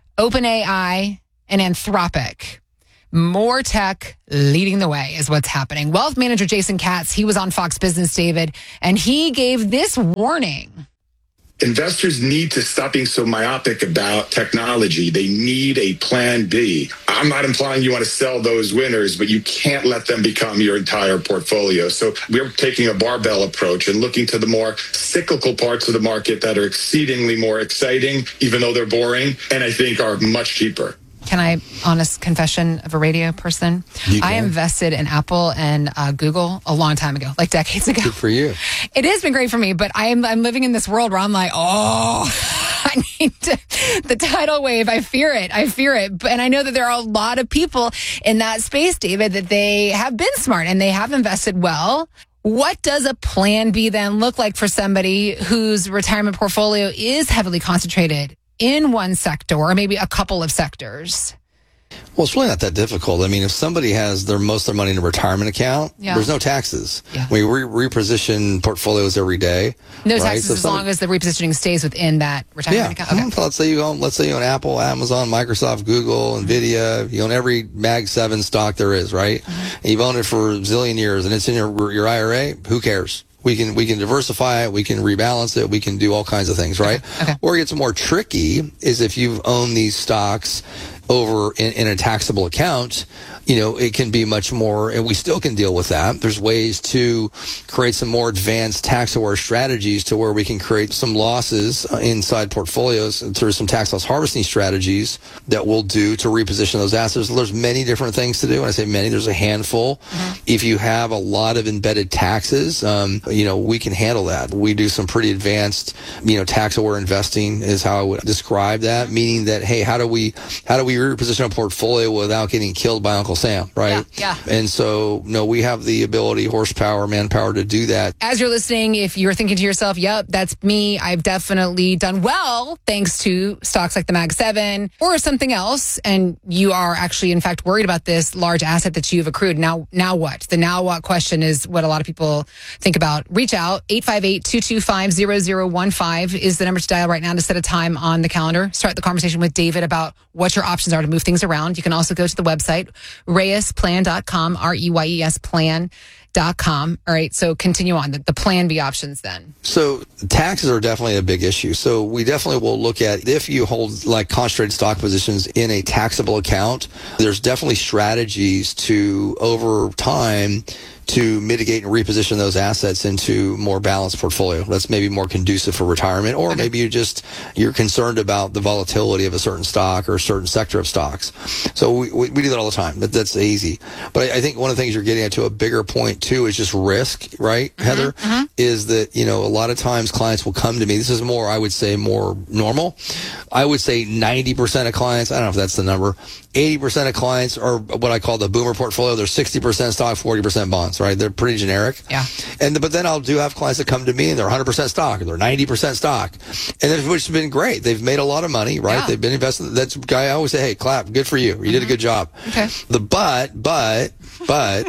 OpenAI, and Anthropic. More tech leading the way is what's happening. Wealth manager Jason Katz, he was on Fox Business, David, and he gave this warning. Investors need to stop being so myopic about technology. They need a plan B. I'm not implying you want to sell those winners, but you can't let them become your entire portfolio. So we're taking a barbell approach and looking to the more cyclical parts of the market that are exceedingly more exciting, even though they're boring, and I think are much cheaper. Can I, honest confession of a radio person? I invested in Apple and uh, Google a long time ago, like decades ago. Good for you. It has been great for me, but I am, I'm living in this world where I'm like, oh, I need to, the tidal wave. I fear it. I fear it. And I know that there are a lot of people in that space, David, that they have been smart and they have invested well. What does a plan B then look like for somebody whose retirement portfolio is heavily concentrated in one sector or maybe a couple of sectors? Well, it's really not that difficult. I mean, if somebody has their most of their money in a retirement account, Yeah. there's no taxes. Yeah. We re- reposition portfolios every day. No right? taxes So as somebody- long as the repositioning stays within that retirement Yeah. account. Okay. Mhm. Let's say you own, let's say you own Apple, Amazon, Microsoft, Google, Nvidia. You own every Mag seven stock there is, right? Mm-hmm. And you've owned it for a zillion years, and it's in your your I R A. Who cares? We can we can diversify it. We can rebalance it. We can do all kinds of things, right? Okay. Where it gets more tricky is if you've owned these stocks over in, in a taxable account. You know, it can be much more, and we still can deal with that. There's ways to create some more advanced tax-aware strategies to where we can create some losses uh, inside portfolios through some tax loss harvesting strategies that we'll do to reposition those assets. There's many different things to do. When I say many, there's a handful. Mm-hmm. If you have a lot of embedded taxes, um, you know, we can handle that. We do some pretty advanced, you know, tax-aware investing is how I would describe that, meaning that, hey, how do we, how do we reposition a portfolio without getting killed by Uncle Sam, right? Yeah, yeah. And so, no, we have the ability, horsepower, manpower to do that. As you're listening, if you're thinking to yourself, yep, that's me. I've definitely done well thanks to stocks like the Mag seven or something else. And you are actually, in fact, worried about this large asset that you've accrued. Now, now what? The now what question is what a lot of people think about. Reach out. eight five eight, two two five, zero zero one five is the number to dial right now to set a time on the calendar. Start the conversation with David about what your options are to move things around. You can also go to the website, reyes plan dot com, R E Y E S plan dot com. All right, so continue on. The, the plan B options then. So taxes are definitely a big issue. So we definitely will look at if you hold like concentrated stock positions in a taxable account, there's definitely strategies to over time to mitigate and reposition those assets into more balanced portfolio. That's maybe more conducive for retirement, or maybe you just, you're concerned about the volatility of a certain stock or a certain sector of stocks. So we, we, we do that all the time. That, that's easy. But I, I think one of the things you're getting at to a bigger point too is just risk, right, mm-hmm, Heather? Mm-hmm. Is that, you know, a lot of times clients will come to me. This is more, I would say, more normal. I would say ninety percent of clients, I don't know if that's the number, eighty percent of clients are what I call the boomer portfolio. They're sixty percent stock, forty percent bonds. sounds, right? They're pretty generic. Yeah. And but then I'll do have clients that come to me and they're one hundred percent stock or they're ninety percent stock, and then, which has been great. They've made a lot of money, right? Yeah. They've been invested. That's guy I always say, hey, clap, good for you. You mm-hmm. did a good job. Okay. The but, but, but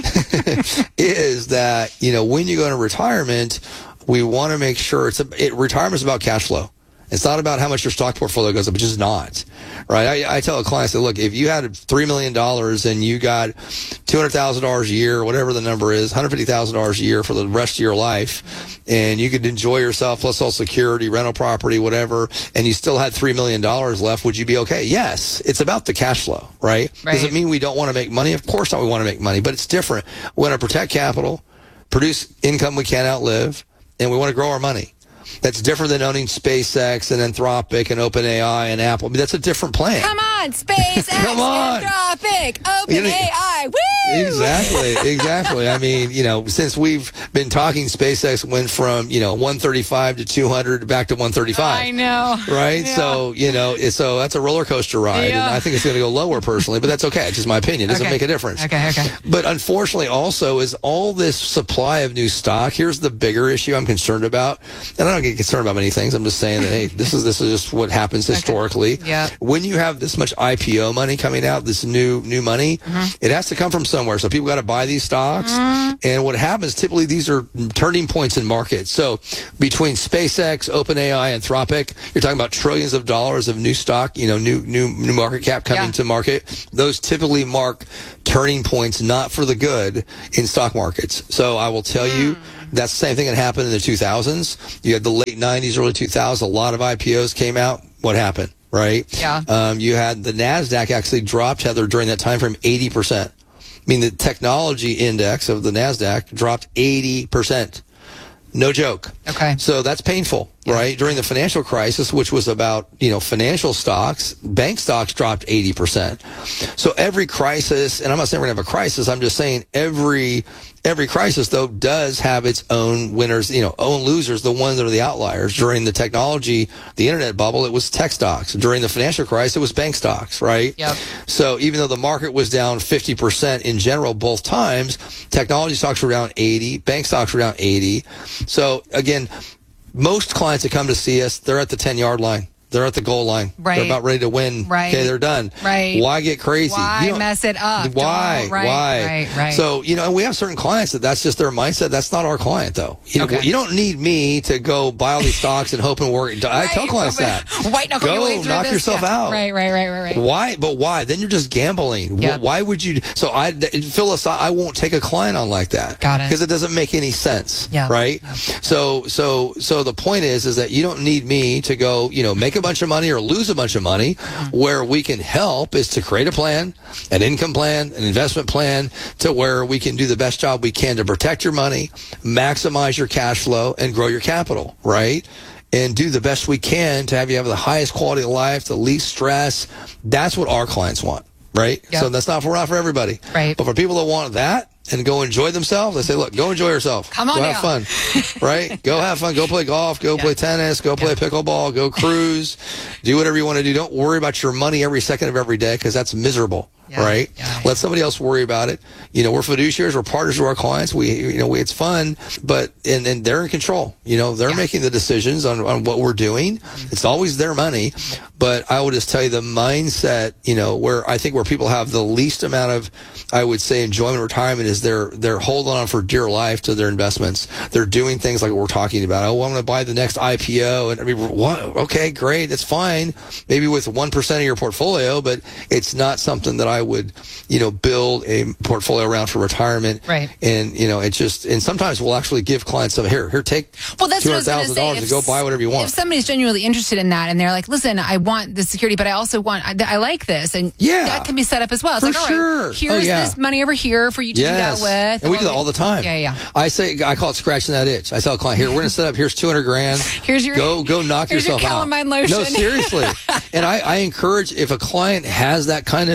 is that, you know, when you go into retirement, we want to make sure it's a, it, retirement is about cash flow. It's not about how much your stock portfolio goes up, which is not, right? I, I tell a client, I say, look, if you had three million dollars and you got two hundred thousand dollars a year, whatever the number is, one hundred fifty thousand dollars a year for the rest of your life, and you could enjoy yourself plus Social Security, rental property, whatever, and you still had three million dollars left, would you be okay? Yes. It's about the cash flow, right? Right. Does it mean we don't want to make money? Of course not, we want to make money, but it's different. We want to protect capital, produce income we can't outlive, and we want to grow our money. That's different than owning SpaceX and Anthropic and OpenAI and Apple. I mean, that's a different plan. Come on, SpaceX, Come on. Anthropic, OpenAI, woo! Exactly, exactly. I mean, you know, since we've been talking, SpaceX went from, you know, one thirty-five to two hundred back to one thirty-five. I know. Right? Yeah. So, you know, so that's a roller coaster ride. Yeah. And I think it's going to go lower personally, but that's okay. It's just my opinion. It doesn't Okay. make a difference. Okay, okay. But unfortunately also is all this supply of new stock. Here's the bigger issue I'm concerned about. And I don't get concerned about many things. I'm just saying that, hey, this is this is just what happens historically. Okay. Yeah. When you have this much I P O money coming out, this new new money, Mm-hmm. it has to come from somewhere. So people got to buy these stocks. Mm-hmm. And what happens, typically these are turning points in markets. So between SpaceX, OpenAI, Anthropic, you're talking about trillions of dollars of new stock, you know, new new new market cap coming Yeah. to market. Those typically mark turning points, not for the good, in stock markets. So I will tell Mm. you, that's the same thing that happened in the two thousands. You had the late nineties, early two thousands. A lot of I P Os came out. What happened, right? Yeah. Um, you had the NASDAQ actually dropped, Heather, during that time frame, eighty percent. I mean, the technology index of the NASDAQ dropped eighty percent. No joke. Okay. So that's painful, right? During the financial crisis, which was about, you know, financial stocks, bank stocks dropped eighty percent. So every crisis, and I'm not saying we're going to have a crisis, I'm just saying every every crisis, though, does have its own winners, you know, own losers, the ones that are the outliers. During the technology, the internet bubble, it was tech stocks. During the financial crisis, it was bank stocks, right? Yep. So even though the market was down fifty percent in general both times, technology stocks were down eighty, bank stocks were down eighty. So again, most clients that come to see us, they're at the ten-yard line. They're at the goal line. Right. They're about ready to win. Right. Okay, they're done. Right. Why get crazy? Why You don't- mess it up? Why? Don't- right, Why? right, right. So, you know, and we have certain clients that that's just their mindset. That's not our client, though. You know, Okay. you don't need me to go buy all these stocks and hope and work. I Right. tell clients that. White knuckle your way Go through knock this. yourself Yeah. out. Right, right, right, right, right. Why? But why? Then you're just gambling. Yeah. Why would you? So I, Phyllis, I won't take a client on like that. Got it. Because it doesn't make any sense. Yeah. Right. So, so, so the point is, is that you don't need me to go, you know, make a bunch of money or lose a bunch of money. Mm-hmm. Where we can help is to create a plan, an income plan, an investment plan, to where we can do the best job we can to protect your money, maximize your cash flow, and grow your capital. Right. And do the best we can to have you have the highest quality of life, the least stress. That's what our clients want, right? Yep. So that's not for not for everybody, right? But for people that want that and go enjoy themselves, I say, look, go enjoy yourself. Come on go down. have fun, right? Go have fun. Go play golf. Go Yeah. play tennis. Go play pickleball. Go cruise. Do whatever you want to do. Don't worry about your money every second of every day because that's miserable. Yeah. Right? Yeah. Let somebody else worry about it. You know, we're fiduciaries, we're partners to our clients. We, you know, we, it's fun, but, and, and they're in control. You know, they're Yeah. making the decisions on, on what we're doing. It's always their money. But I will just tell you the mindset, you know, where I think where people have the least amount of, I would say, enjoyment retirement is they're, they're holding on for dear life to their investments. They're doing things like what we're talking about. Oh, I'm going to buy the next I P O. And I mean, what? Okay, great. That's fine. Maybe with one percent of your portfolio, but it's not something that I would, you know, build a portfolio around for retirement. Right. And, you know, it just, and sometimes we'll actually give clients some, here, here, take Well, that's two what I hundred was going to thousand say. dollars and go buy whatever you want. If somebody's genuinely interested in that and they're like, listen, I want the security, but I also want, I, I like this. And Yeah. that can be set up as well. It's For like, all right, sure. here's Oh, yeah. this money over here for you to Yes. do that with. And we do that all the time. Yeah, yeah. I say, I call it scratching that itch. I tell a client, here, we're going to set up, here's two hundred grand. Here's your, Go, go knock here's yourself your out. calamine lotion. No, seriously. And I, I encourage, if a client has that kind of desire,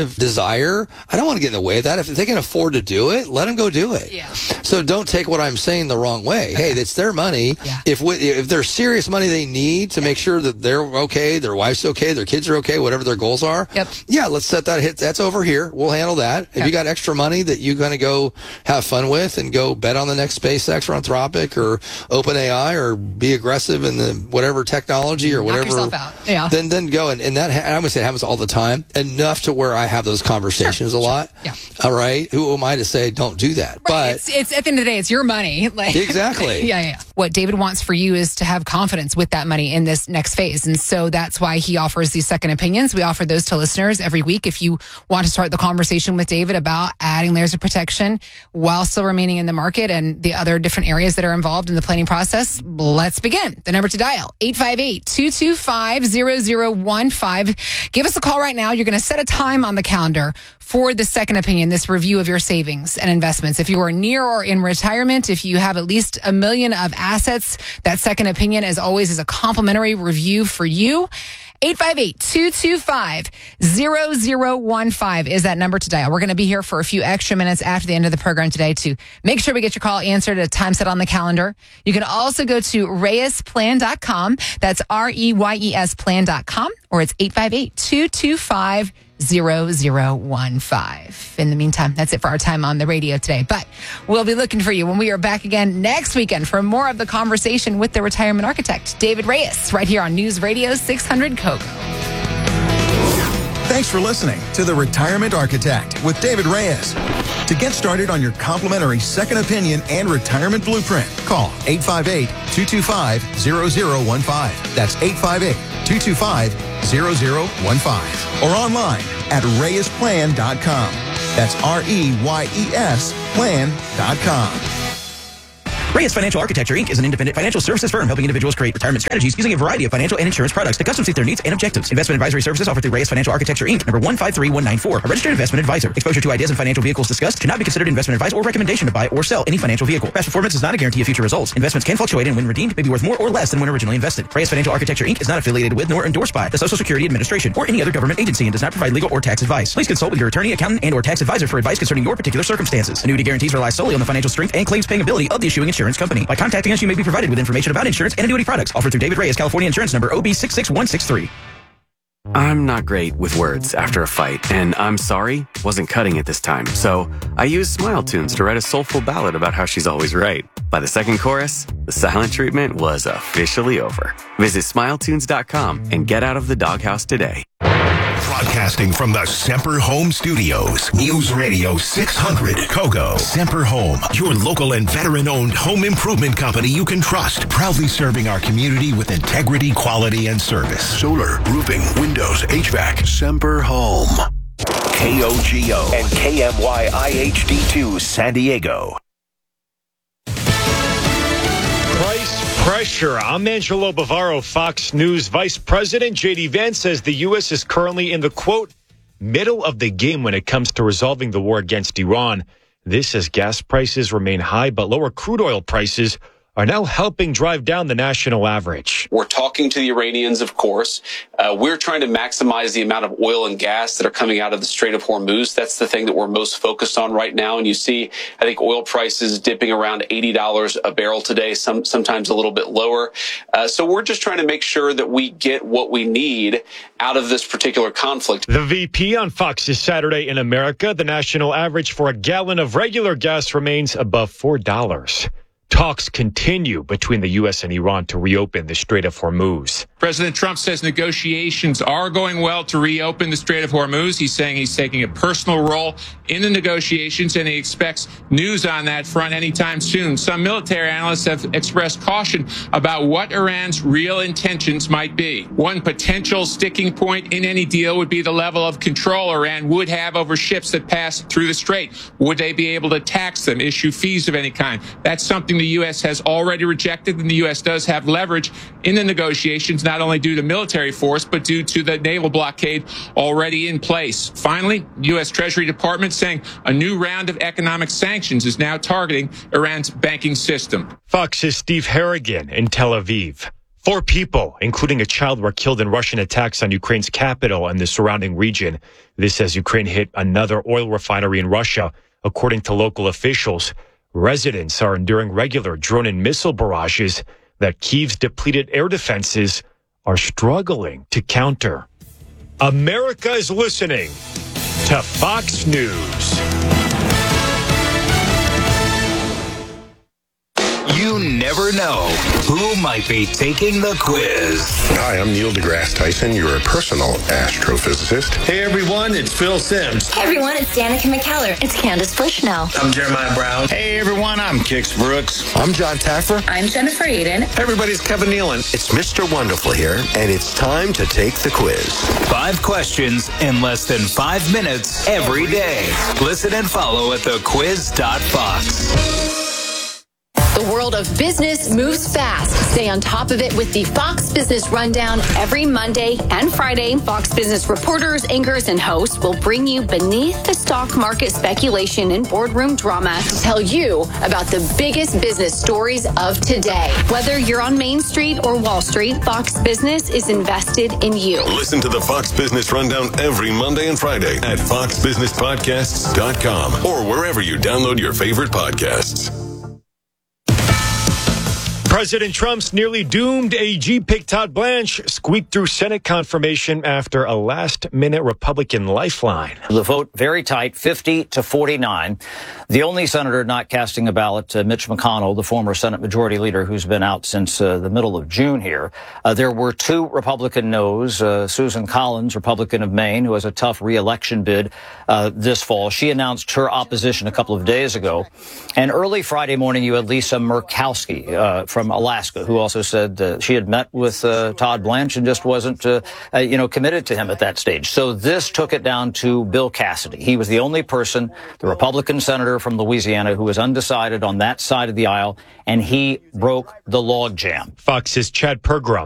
retire, I don't want to get in the way of that. If they can afford to do it, let them go do it. Yeah. So don't take what I'm saying the wrong way. Hey, it's their money. Yeah. If we, if there's serious money they need to make sure that they're okay, their wife's okay, their kids are okay, whatever their goals are. Yep. Yeah, let's set that hit. That's over here. We'll handle that. If Okay. you got extra money that you're going to go have fun with and go bet on the next SpaceX or Anthropic or OpenAI or be aggressive in the whatever technology or Knock whatever, yourself out. Yeah. then then go. And, and that, I would say, happens all the time, enough to where I have those conversations Sure. a lot. Yeah. All right. Who am I to say don't do that? Right. But it's, it's at the end of the day, it's your money. Like, Exactly. yeah, yeah. What David wants for you is to have confidence with that money in this next phase. And so that's why he offers these second opinions. We offer those to listeners every week. If you want to start the conversation with David about adding layers of protection while still remaining in the market and the other different areas that are involved in the planning process, let's begin. The number to dial, eight five eight, two two five, zero zero one five. Give us a call right now. You're going to set a time on the calendar for the second opinion, this review of your savings and investments. If you are near or in retirement, if you have at least a million of assets, that second opinion, as always, is a complimentary review for you. eight five eight, two two five, zero zero one five is that number to dial. We're going to be here for a few extra minutes after the end of the program today to make sure we get your call answered at a time set on the calendar. You can also go to reyes plan dot com. That's R E Y E S plan dot com, or it's eight five eight, two two five, zero zero one five. In the meantime, that's it for our time on the radio today. But we'll be looking for you when we are back again next weekend for more of the conversation with the retirement architect, David Reyes, right here on News Radio six hundred Kogo. Thanks for listening to The Retirement Architect with David Reyes. To get started on your complimentary second opinion and retirement blueprint, call eight five eight, two two five, zero zero one five. That's eight five eight, two two five, zero zero one five. Or online at reyes plan dot com. That's R E Y E S plan dot com. Reyes Financial Architecture, Incorporated is an independent financial services firm helping individuals create retirement strategies using a variety of financial and insurance products to custom suit their needs and objectives. Investment advisory services offered through Reyes Financial Architecture, Incorporated, number one five three one nine four, a registered investment advisor. Exposure to ideas and financial vehicles discussed should not be considered investment advice or recommendation to buy or sell any financial vehicle. Past performance is not a guarantee of future results. Investments can fluctuate and when redeemed may be worth more or less than when originally invested. Reyes Financial Architecture, Incorporated is not affiliated with nor endorsed by the Social Security Administration or any other government agency and does not provide legal or tax advice. Please consult with your attorney, accountant, and or tax advisor for advice concerning your particular circumstances. Annuity guarantees rely solely on the financial strength and claims paying ability of the issuing insurance company. By contacting us, you may be provided with information about insurance and annuity products offered through David Reyes, California Insurance Number O B six six one six three. I'm not great with words after a fight, and I'm sorry wasn't cutting it this time. So I used Smile Tunes to write a soulful ballad about how she's always right. By the second chorus, the silent treatment was officially over. Visit smile tunes dot com and get out of the doghouse today. Broadcasting from the Semper Home Studios, News Radio six hundred Kogo. Semper Home, your local and veteran-owned home improvement company you can trust. Proudly serving our community with integrity, quality, and service. Solar, roofing, windows, H V A C. Semper Home. K O G O and K M Y I H D two San Diego. Price pressure. I'm Angelo Bavaro, Fox News Vice President. J D Vance says the U S is currently in the, quote, middle of the game when it comes to resolving the war against Iran. This as gas prices remain high, but lower crude oil prices are now helping drive down the national average. We're talking to the Iranians, of course. Uh, we're trying to maximize the amount of oil and gas that are coming out of the Strait of Hormuz. That's the thing that we're most focused on right now. And you see, I think oil prices dipping around eighty dollars a barrel today, some sometimes a little bit lower. Uh, so we're just trying to make sure that we get what we need out of this particular conflict. The V P on Fox's Saturday in America, the national average for a gallon of regular gas remains above four dollars. Talks continue between the U S and Iran to reopen the Strait of Hormuz. President Trump says negotiations are going well to reopen the Strait of Hormuz. He's saying he's taking a personal role in the negotiations, and he expects news on that front anytime soon. Some military analysts have expressed caution about what Iran's real intentions might be. One potential sticking point in any deal would be the level of control Iran would have over ships that pass through the strait. Would they be able to tax them, issue fees of any kind? That's something the U S has already rejected, and the U S does have leverage in the negotiations, not only due to military force, but due to the naval blockade already in place. Finally, U S Treasury Department saying a new round of economic sanctions is now targeting Iran's banking system. Fox's Steve Harrigan in Tel Aviv. Four people, including a child, were killed in Russian attacks on Ukraine's capital and the surrounding region. This as Ukraine hit another oil refinery in Russia. According to local officials, residents are enduring regular drone and missile barrages that Kyiv's depleted air defenses are struggling to counter. America is listening to Fox News. You never know who might be taking the quiz. Hi, I'm Neil deGrasse Tyson, your personal astrophysicist. Hey everyone, it's Phil Sims. Hey everyone, it's Danica McKellar. It's Candace Bushnell. I'm Jeremiah Brown. Hey everyone, I'm Kix Brooks. I'm John Taffer. I'm Jennifer Aiden. Hey everybody, it's Kevin Nealon. It's Mister Wonderful here, and it's time to take the quiz. Five questions in less than five minutes every day. Listen and follow at the quiz dot fox. The world of business moves fast. Stay on top of it with the Fox Business Rundown every Monday and Friday. Fox Business reporters, anchors, and hosts will bring you beneath the stock market speculation and boardroom drama to tell you about the biggest business stories of today. Whether you're on Main Street or Wall Street, Fox Business is invested in you. Listen to the Fox Business Rundown every Monday and Friday at fox business podcasts dot com or wherever you download your favorite podcasts. President Trump's nearly doomed A G pick Todd Blanche squeaked through Senate confirmation after a last-minute Republican lifeline. The vote very tight, fifty to forty-nine. The only senator not casting a ballot, uh, Mitch McConnell, the former Senate Majority Leader who's been out since uh, the middle of June here. Uh, there were two Republican no's. Uh, Susan Collins, Republican of Maine, who has a tough re-election bid uh, this fall. She announced her opposition a couple of days ago. And early Friday morning, you had Lisa Murkowski uh, from From Alaska, who also said uh, she had met with uh, Todd Blanche and just wasn't, uh, uh, you know, committed to him at that stage. So this took it down to Bill Cassidy. He was the only person, the Republican senator from Louisiana, who was undecided on that side of the aisle, and he broke the logjam. Fox's Chad Pergram